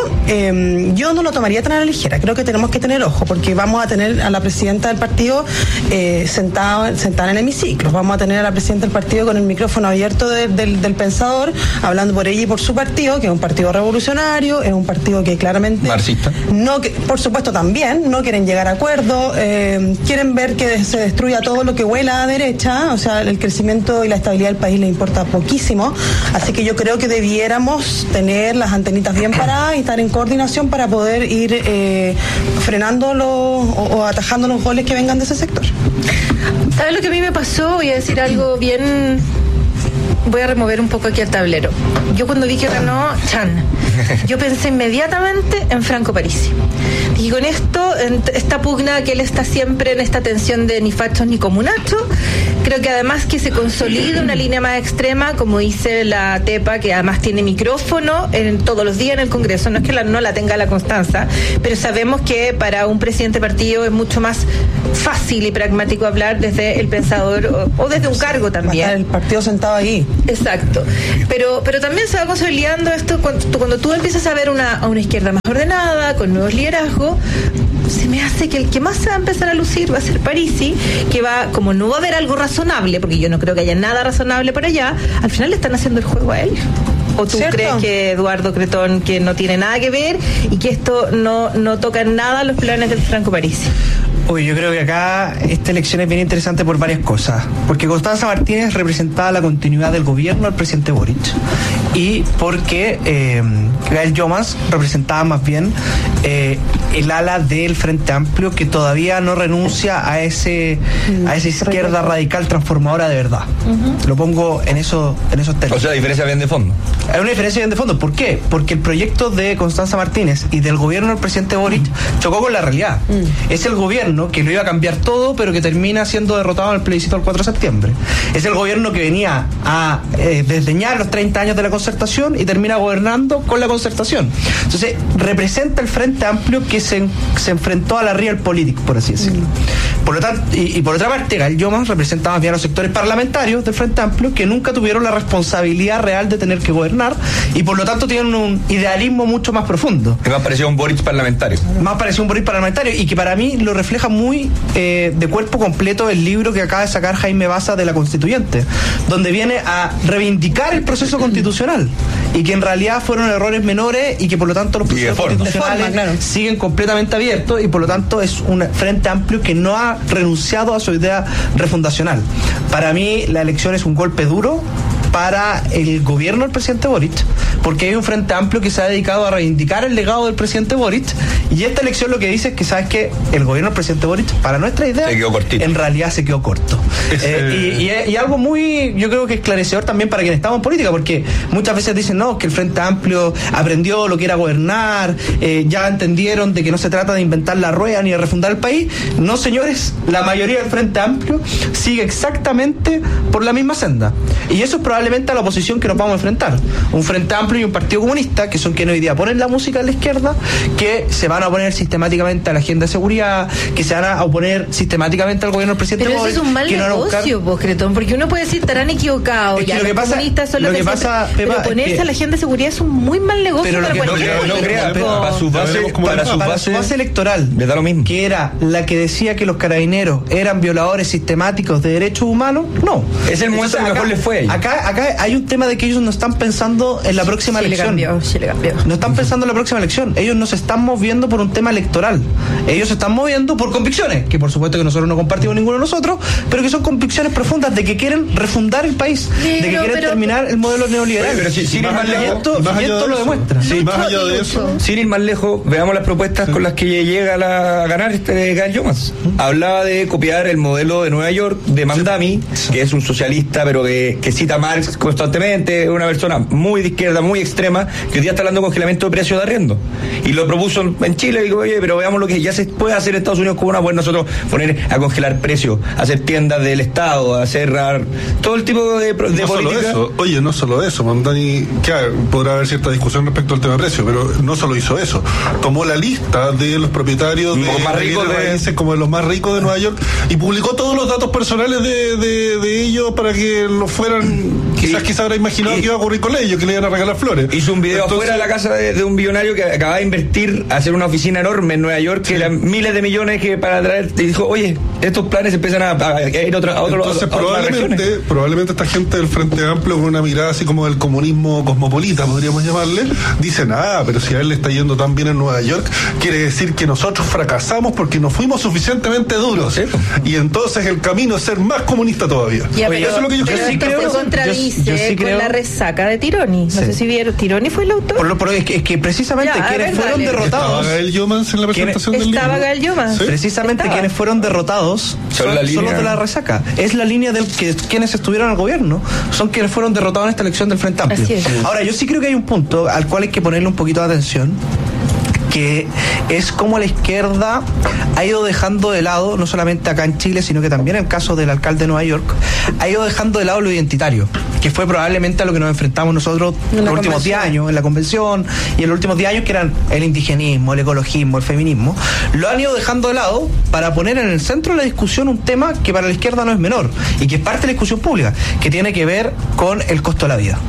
yo no lo tomaría tan a la ligera. Creo que tenemos que tener ojo, porque vamos a tener a la presidenta del partido sentada en el hemiciclo. Vamos a tener a la presidenta del partido con el micrófono abierto del Pensador, hablando por ella y por su partido, que es un partido revolucionario, es un partido que claramente... marxista. Por supuesto también, no quieren llegar a acuerdos, quieren ver que se destruya todo lo que huela a derecha, o sea, el crecimiento y la estabilidad del país les importa poquísimo, así que yo creo que debiéramos tener las antenitas bien paradas y estar en coordinación para poder ir frenando o atajando los goles que vengan de ese sector. ¿Sabes lo que a mí me pasó? Voy a decir algo bien... Voy a remover un poco aquí el tablero. Yo cuando vi que ganó Chan, yo pensé inmediatamente en Franco Parisi. Y con esto, esta pugna que él está siempre en esta tensión de ni fachos ni comunachos, creo que además que se consolida una línea más extrema, como dice la Tepa, que además tiene micrófono todos los días en el Congreso. No es que no la tenga la Constanza, pero sabemos que para un presidente de partido es mucho más fácil y pragmático hablar desde el Pensador o desde un cargo también. El partido sentado ahí. Exacto. Pero también se va consolidando esto cuando tú empiezas a ver a una izquierda más ordenada, con nuevos liderazgos. Se me hace que el que más se va a empezar a lucir va a ser Parisi, que como no va a haber algo razonable, porque yo no creo que haya nada razonable por allá, al final le están haciendo el juego a él. ¿O tú crees que Eduardo Cretón, que no tiene nada que ver y que esto no toca en nada los planes del Franco Parisi? Uy, yo creo que acá esta elección es bien interesante por varias cosas. Porque Constanza Martínez representaba la continuidad del gobierno del presidente Boric. Y porque Gael Llomas representaba más bien el ala del Frente Amplio, que todavía no renuncia a esa izquierda radical transformadora de verdad. Lo pongo en esos términos. O sea, la diferencia bien de fondo. Hay una diferencia bien de fondo. ¿Por qué? Porque el proyecto de Constanza Martínez y del gobierno del presidente Boric chocó con la realidad. Es el gobierno que lo iba a cambiar todo, pero que termina siendo derrotado en el plebiscito del 4 de septiembre. Es el gobierno que venía a desdeñar los 30 años de la concertación y termina gobernando con la concertación. Entonces, representa el Frente Amplio que se enfrentó a la realpolitik, por así decirlo. Por lo tanto, y por otra parte, Gael Llomas representa más bien a los sectores parlamentarios del Frente Amplio que nunca tuvieron la responsabilidad real de tener que gobernar y por lo tanto tienen un idealismo mucho más profundo. Que más parecía un Boric parlamentario. Más parecía un Boric parlamentario y que para mí lo refleja muy de cuerpo completo el libro que acaba de sacar Jaime Baza de la Constituyente, donde viene a reivindicar el proceso constitucional y que en realidad fueron errores menores y que por lo tanto los procesos constitucionales siguen completamente abiertos y por lo tanto es un Frente Amplio que no ha renunciado a su idea refundacional. Para mí la elección es un golpe duro para el gobierno del presidente Boric, porque hay un Frente Amplio que se ha dedicado a reivindicar el legado del presidente Boric, y esta elección lo que dice es que, ¿sabes qué? El gobierno del presidente Boric, para nuestra idea, en realidad se quedó corto. Y algo muy, yo creo que esclarecedor también para quienes estamos en política, porque muchas veces dicen, no, que el Frente Amplio aprendió lo que era gobernar, ya entendieron de que no se trata de inventar la rueda ni de refundar el país. No, señores, la mayoría del Frente Amplio sigue exactamente por la misma senda. Y eso es probablemente a la oposición que nos vamos a enfrentar. Un Frente Amplio y un Partido Comunista, que son quienes hoy día ponen la música a la izquierda, que se van a oponer sistemáticamente a la agenda de seguridad, que se van a oponer sistemáticamente al gobierno del presidente Boric. Pero eso es un mal negocio, vos, Cretón, porque uno puede decir, estarán equivocados, ya, los comunistas son los que pasa, pero oponerse a la agenda de seguridad es un muy mal negocio para cualquier político. Para su base electoral, le da lo mismo. Que era la que decía que los carabineros eran violadores sistemáticos de derechos humanos, no. Es el momento que mejor les fue. Acá hay un tema de que ellos no están pensando en la próxima elección. Le cambió. No están pensando en la próxima elección. Ellos no se están moviendo por un tema electoral. Ellos se están moviendo por convicciones, que por supuesto que nosotros no compartimos ninguno de nosotros, pero que son convicciones profundas de que quieren refundar el país, de que quieren terminar el modelo neoliberal. Pero sin ir más lejos, y esto lo demuestra. Sí, más allá de eso. Sin ir más lejos, veamos las propuestas con las que llega a ganar Gael Llomas. Hablaba de copiar el modelo de Nueva York de Mandami, que es un socialista, pero que cita Marx Valls constantemente, una persona muy de izquierda, muy extrema, que hoy día está hablando de congelamiento de precios de arriendo. Y lo propuso en Chile, y digo, oye, pero veamos lo que ya se puede hacer en Estados Unidos con una buena, nosotros poner a congelar precios, hacer tiendas del Estado, a cerrar todo el tipo de no política. Solo eso. Oye, no solo eso, Dani, que podrá haber cierta discusión respecto al tema de precio, pero no solo hizo eso, tomó la lista de los propietarios de más ricos de raíces, como de los más ricos de Nueva York, y publicó todos los datos personales de ellos para que lo fueran, quizás habrá imaginado que iba a ocurrir con ellos, que le iban a regalar flores. Hizo un video afuera de la casa de un billonario que acababa de invertir, hacer una oficina enorme en Nueva York, que eran miles de millones que para traer, y dijo, oye, estos planes empiezan a ir a otro. Entonces probablemente esta gente del Frente Amplio, con una mirada así como del comunismo cosmopolita, podríamos llamarle, dicen, pero si a él le está yendo tan bien en Nueva York, quiere decir que nosotros fracasamos porque no fuimos suficientemente duros. Sí. Y entonces el camino es ser más comunista todavía. Eso es lo que yo creo. Sí creo. Se contradice con la resaca de Tironi. No sé si vieron, ¿Tironi fue el autor? Es que precisamente quienes fueron derrotados. Estaba Gael Yomans en la presentación del libro. Estaba Gael Yomans. ¿Sí? Precisamente quienes fueron derrotados son los de la resaca. Es la línea del que quienes estuvieron al gobierno son quienes fueron derrotados en esta elección del Frente Amplio. Así es. Ahora, yo sí creo que hay un punto al cual hay que ponerle un poquito de atención, que es como la izquierda ha ido dejando de lado, no solamente acá en Chile, sino que también en el caso del alcalde de Nueva York, ha ido dejando de lado lo identitario, que fue probablemente a lo que nos enfrentamos nosotros en los últimos 10 años, en la convención, y en los últimos 10 años, que eran el indigenismo, el ecologismo, el feminismo. Lo han ido dejando de lado para poner en el centro de la discusión un tema que para la izquierda no es menor, y que es parte de la discusión pública, que tiene que ver con el costo de la vida.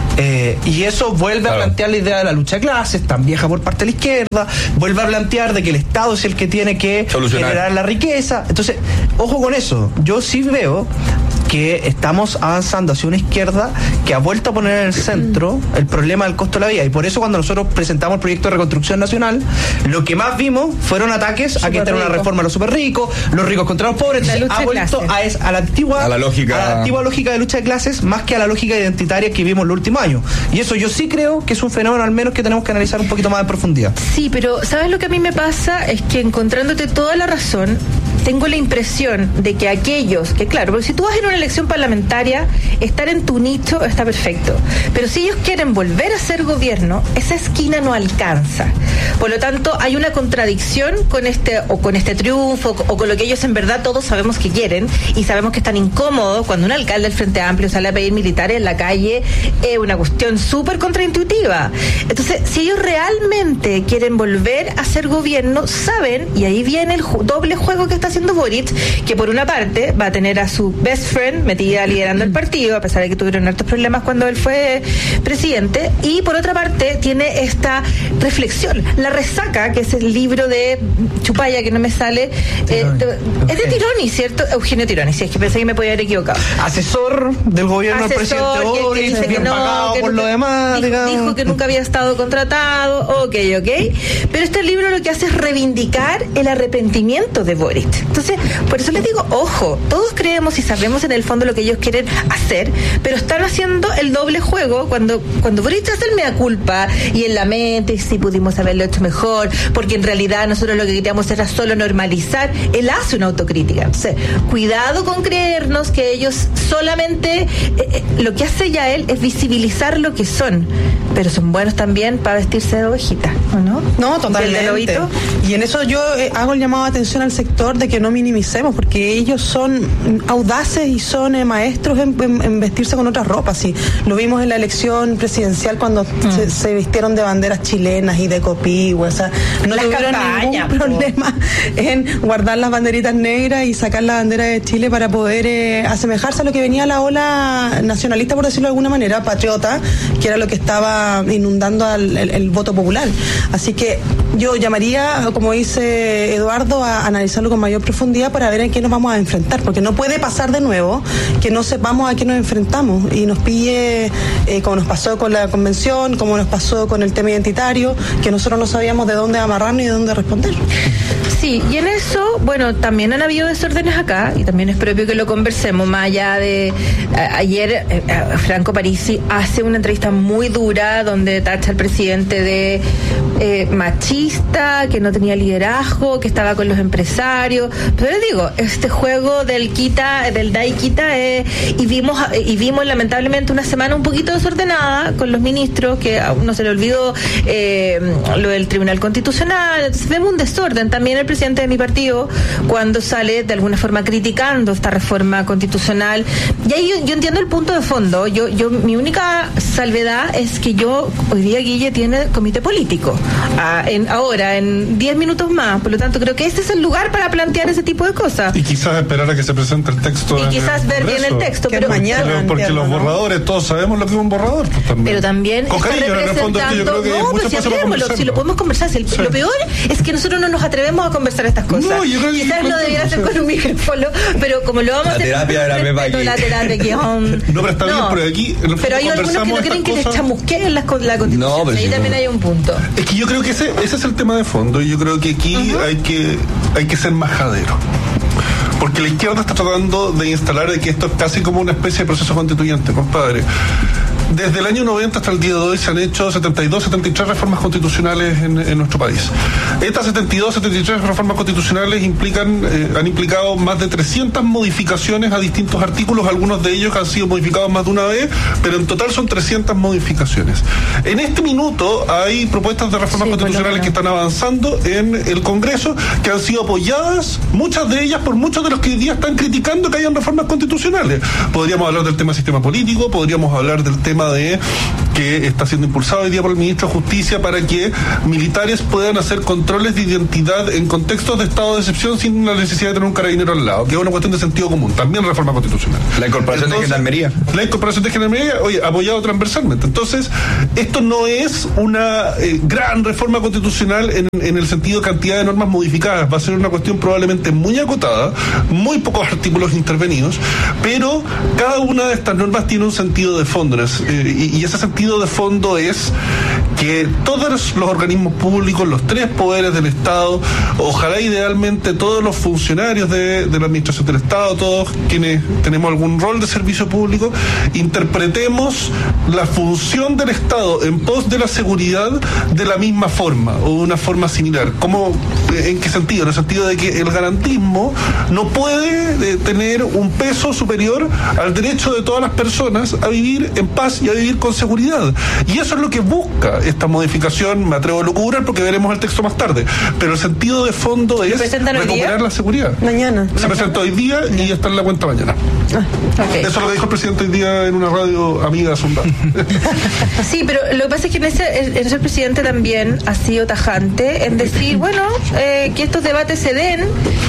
Y eso vuelve a plantear la idea de la lucha de clases, tan vieja por parte de la izquierda, vuelve a plantear de que el Estado es el que tiene que generar la riqueza. Entonces, ojo con eso. Yo sí veo que estamos avanzando hacia una izquierda que ha vuelto a poner en el centro el problema del costo de la vida, y por eso cuando nosotros presentamos el proyecto de reconstrucción nacional, lo que más vimos fueron ataques a que esta era una reforma a los super ricos, los ricos contra los pobres. Entonces, ha vuelto a la antigua lógica de lucha de clases, más que a la lógica identitaria que vimos en los últimos años, y eso yo sí creo que es un fenómeno al menos que tenemos que analizar un poquito más en profundidad. Sí, pero ¿sabes lo que a mí me pasa? Es que, encontrándote toda la razón, tengo la impresión de que aquellos que, claro, porque si tú vas en una elección parlamentaria, estar en tu nicho está perfecto, pero si ellos quieren volver a ser gobierno, esa esquina no alcanza. Por lo tanto, hay una contradicción con este triunfo, o con lo que ellos en verdad todos sabemos que quieren, y sabemos que están incómodos cuando un alcalde del Frente Amplio sale a pedir militares en la calle. Es una cuestión súper contraintuitiva. Entonces, si ellos realmente quieren volver a ser gobierno, saben, y ahí viene el doble juego que está haciendo Boric, que por una parte va a tener a su best friend metida liderando el partido, a pesar de que tuvieron hartos problemas cuando él fue presidente, y por otra parte tiene esta reflexión, La Resaca, que es el libro de Chupaya, que no me sale, es de Tironi, ¿cierto? Eugenio Tironi, si es que pensé que me podía haber equivocado. Asesor del gobierno del presidente Boric, que dice que no, pagado que por nunca, lo demás, dijo que nunca había estado contratado, ok, pero este libro lo que hace es reivindicar el arrepentimiento de Boric. Entonces, por eso les digo, ojo, todos creemos y sabemos en el fondo lo que ellos quieren hacer, pero están haciendo el doble juego cuando Boric hace el mea culpa y en la mente, si pudimos haberlo hecho mejor, porque en realidad nosotros lo que queríamos era solo normalizar. Él hace una autocrítica. Entonces, cuidado con creernos que ellos solamente lo que hace ya él es visibilizar lo que son, pero son buenos también para vestirse de ovejita, ¿o no? No, totalmente. Y en eso yo hago el llamado de atención al sector de que no minimicemos, porque ellos son audaces y son maestros en vestirse con otras ropas. Sí, lo vimos en la elección presidencial cuando se vistieron de banderas chilenas y de copihue, o sea, no tuvieron ningún problema en guardar las banderitas negras y sacar la bandera de Chile para poder asemejarse a lo que venía la ola nacionalista, por decirlo de alguna manera, patriota, que era lo que estaba inundando el voto popular. Así que yo llamaría, como dice Eduardo, a analizarlo con mayor profundidad para ver en qué nos vamos a enfrentar, porque no puede pasar de nuevo que no sepamos a qué nos enfrentamos y nos pille, como nos pasó con la convención, como nos pasó con el tema identitario, que nosotros no sabíamos de dónde amarrarnos y de dónde responder. Sí, y en eso, bueno, también han habido desórdenes acá, y también es propio que lo conversemos, más allá de ayer Franco Parisi hace una entrevista muy dura donde tacha al presidente de machista, que no tenía liderazgo, que estaba con los empresarios, partido. Pero les digo, este juego del da y quita, y vimos lamentablemente una semana un poquito desordenada con los ministros, que a uno se le olvidó lo del Tribunal Constitucional. Entonces vemos un desorden. También el presidente de mi partido, cuando sale de alguna forma criticando esta reforma constitucional, y ahí yo entiendo el punto de fondo. Mi única salvedad es que hoy día Guille tiene comité político ahora en 10 minutos más, por lo tanto creo que este es el lugar para plantear ese tipo de cosas. Y quizás esperar a que se presente el texto y quizás ver bien el texto, pero mañana, porque los borradores, todos sabemos lo que es un borrador, pues, también. Pero también con cariño, en el fondo, yo creo que si lo podemos conversar. Lo peor es que nosotros no nos atrevemos a conversar estas cosas. No, yo creo que quizás no debiera ser con un micrófono, pero como lo vamos a hacer, la terapia que no, pero está bien, porque aquí pero hay algunos que no quieren que les chamusqueen la constitución. No, pero ahí también hay un punto. Es que yo creo que ese es el tema de fondo, y yo creo que aquí hay que ser majadero. Porque la izquierda está tratando de instalar de que esto es casi como una especie de proceso constituyente, compadre. Desde el año 90 hasta el día de hoy se han hecho 72, 73 reformas constitucionales en nuestro país. Estas 72, 73 reformas constitucionales han implicado más de 300 modificaciones a distintos artículos, algunos de ellos han sido modificados más de una vez, pero en total son 300 modificaciones. En este minuto hay propuestas de reformas constitucionales que están avanzando en el Congreso, que han sido apoyadas, muchas de ellas por muchos de los que hoy día están criticando que hayan reformas constitucionales. Podríamos hablar del tema sistema político, podríamos hablar del tema de que está siendo impulsado hoy día por el ministro de Justicia para que militares puedan hacer controles de identidad en contextos de estado de excepción sin la necesidad de tener un carabinero al lado, que es una cuestión de sentido común, también reforma constitucional. La incorporación de gendarmería. La incorporación de gendarmería, apoyado transversalmente. Entonces, esto no es una gran reforma constitucional en el sentido de cantidad de normas modificadas, va a ser una cuestión probablemente muy acotada, muy pocos artículos intervenidos, pero cada una de estas normas tiene un sentido de fondo, y ese sentido de fondo es que todos los organismos públicos, los tres poderes del Estado, ojalá idealmente todos los funcionarios de la administración del Estado, todos quienes tenemos algún rol de servicio público, interpretemos la función del Estado en pos de la seguridad de la misma forma o de una forma similar. ¿En qué sentido? En el sentido de que el garantismo no puede tener un peso superior al derecho de todas las personas a vivir en paz y a vivir con seguridad. Y eso es lo que busca esta modificación, me atrevo a locurar porque veremos el texto más tarde, pero el sentido de fondo es recuperar la seguridad. Mañana. Se presenta hoy día y está en la cuenta mañana. Okay. Eso es lo que dijo el presidente hoy día en una radio amiga de Zumba. Sí, pero lo que pasa es que el presidente también ha sido tajante en decir, bueno, que estos debates se den,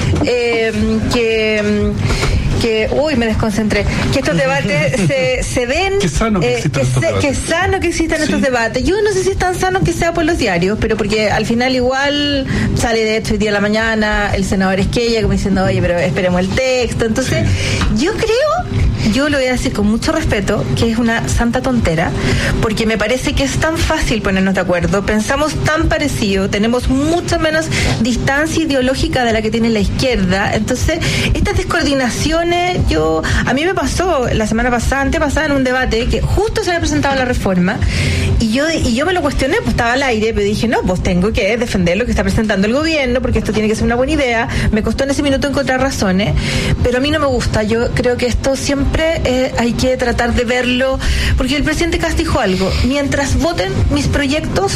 me desconcentré, que estos debates se den, qué sano que existan estos debates. Yo no sé si es tan sano que sea por los diarios, pero porque al final igual sale de hecho hoy día a la mañana el senador Esquella como diciendo, oye, pero esperemos el texto. Entonces, yo lo voy a decir con mucho respeto, que es una santa tontera, porque me parece que es tan fácil ponernos de acuerdo, pensamos tan parecido, tenemos mucha menos distancia ideológica de la que tiene la izquierda. Entonces, estas descoordinaciones, a mí me pasó la semana pasada, antepasada, en un debate que justo se había presentado la reforma, y yo me lo cuestioné, pues estaba al aire, pero dije, no, pues tengo que defender lo que está presentando el gobierno, porque esto tiene que ser una buena idea. Me costó en ese minuto encontrar razones, pero a mí no me gusta. Yo creo que esto siempre hay que tratar de verlo, porque el presidente Kast dijo algo: mientras voten mis proyectos,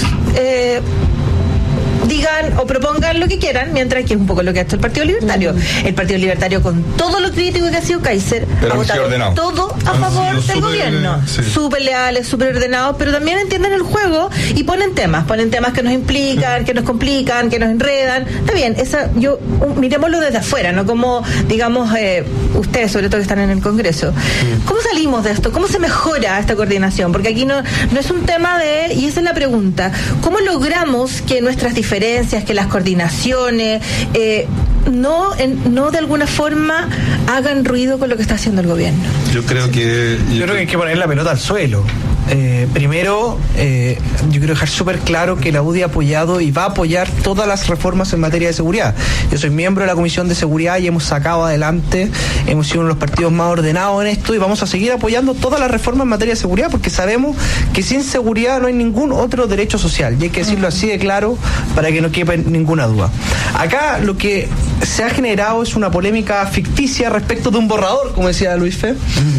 digan o propongan lo que quieran, mientras que es un poco lo que ha hecho el Partido Libertario. El Partido Libertario, con todo lo crítico que ha sido Kaiser, ha votado todo a favor del gobierno. Súper leales, súper ordenados, pero también entienden el juego y ponen temas que nos implican, que nos complican, que nos enredan. Está bien, miremoslo desde afuera, no como, digamos, ustedes, sobre todo que están en el Congreso. ¿Cómo salimos de esto? ¿Cómo se mejora esta coordinación? Porque aquí no es un tema y esa es la pregunta, ¿cómo logramos que nuestras diferencias, que las coordinaciones no de alguna forma hagan ruido con lo que está haciendo el gobierno? Yo creo que hay que poner la pelota al suelo. Primero, yo quiero dejar súper claro que la UDI ha apoyado y va a apoyar todas las reformas en materia de seguridad. Yo soy miembro de la Comisión de Seguridad y hemos sacado adelante, hemos sido uno de los partidos más ordenados en esto y vamos a seguir apoyando todas las reformas en materia de seguridad porque sabemos que sin seguridad no hay ningún otro derecho social y hay que decirlo así de claro para que no quepa ninguna duda. Acá lo que se ha generado es una polémica ficticia respecto de un borrador, como decía Luis Fe.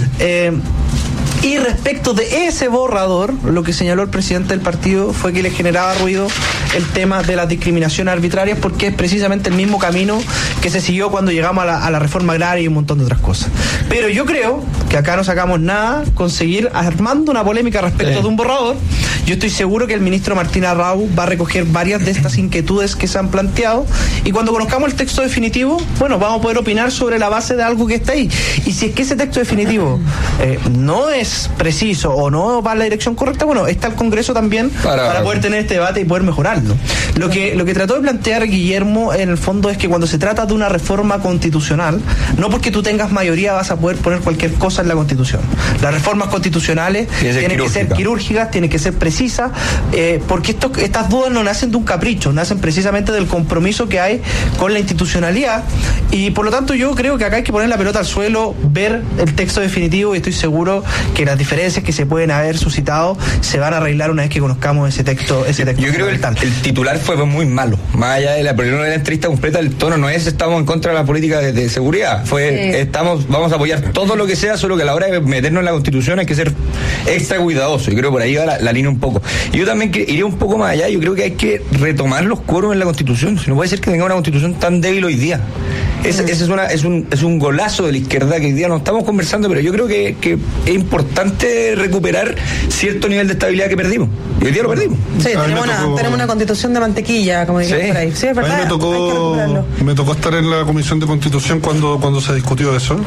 Y respecto de ese borrador, lo que señaló el presidente del partido fue que le generaba ruido el tema de las discriminaciones arbitrarias porque es precisamente el mismo camino que se siguió cuando llegamos a la reforma agraria y un montón de otras cosas. Pero yo creo que acá no sacamos nada con seguir armando una polémica respecto de un borrador. Yo estoy seguro que el ministro Martín Arrau va a recoger varias de estas inquietudes que se han planteado y cuando conozcamos el texto definitivo, bueno, vamos a poder opinar sobre la base de algo que está ahí. Y si es que ese texto definitivo no es preciso o no va en la dirección correcta, bueno, está el Congreso también para poder tener este debate y poder mejorarlo. Lo que trató de plantear Guillermo en el fondo es que cuando se trata de una reforma constitucional, no porque tú tengas mayoría vas a poder poner cualquier cosa en la Constitución. Las reformas constitucionales tienen que ser quirúrgicas, tienen que ser precisas, porque estas dudas no nacen de un capricho, nacen precisamente del compromiso que hay con la institucionalidad y por lo tanto yo creo que acá hay que poner la pelota al suelo, ver el texto definitivo y estoy seguro que las diferencias que se pueden haber suscitado se van a arreglar una vez que conozcamos ese texto. Yo creo que el titular fue muy malo. Más allá de la entrevista completa, el tono no es estamos en contra de la política de seguridad. Vamos a apoyar todo lo que sea, solo que a la hora de meternos en la Constitución hay que ser extra cuidadoso. Y creo que por ahí va la línea un poco. Y yo también iría un poco más allá. Yo creo que hay que retomar los quórums en la Constitución. Si no puede ser que tenga una Constitución tan débil hoy día. Ese es un golazo de la izquierda que hoy día no estamos conversando, pero yo creo que es importante recuperar cierto nivel de estabilidad que perdimos. Y hoy día lo perdimos. Sí, tenemos una constitución de mantequilla, como dijeron por ahí. Sí, es verdad. A mí me tocó estar en la Comisión de Constitución cuando se discutió eso.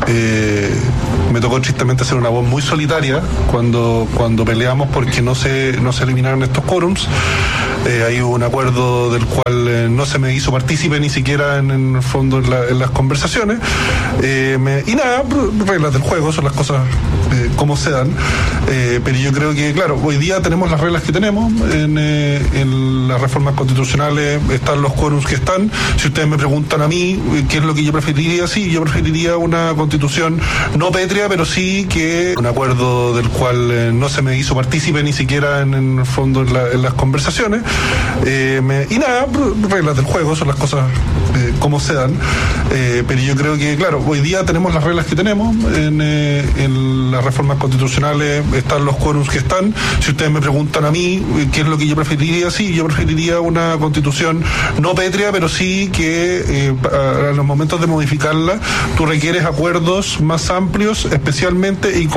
Me tocó tristemente ser una voz muy solitaria cuando peleamos porque no se eliminaron estos quórums. Hay un acuerdo del cual no se me hizo partícipe ni siquiera en el fondo en las conversaciones. Y nada, reglas del juego, son las cosas como se dan. Pero yo creo que, claro, hoy día tenemos las reglas que tenemos. En las reformas constitucionales están los quórums que están. Si ustedes me preguntan a mí qué es lo que yo preferiría, sí, yo preferiría una constitución no pétrea, pero sí que un acuerdo del cual no se me hizo partícipe ni siquiera en el fondo en las conversaciones. Y nada, reglas del juego, son las cosas como se dan. Pero yo creo que, claro, hoy día tenemos las reglas que tenemos. En las reformas constitucionales están los quórums que están. Si ustedes me preguntan a mí qué es lo que yo preferiría, sí, yo preferiría una constitución no pétrea, pero sí que a los momentos de modificarla tú requieres acuerdos más amplios, especialmente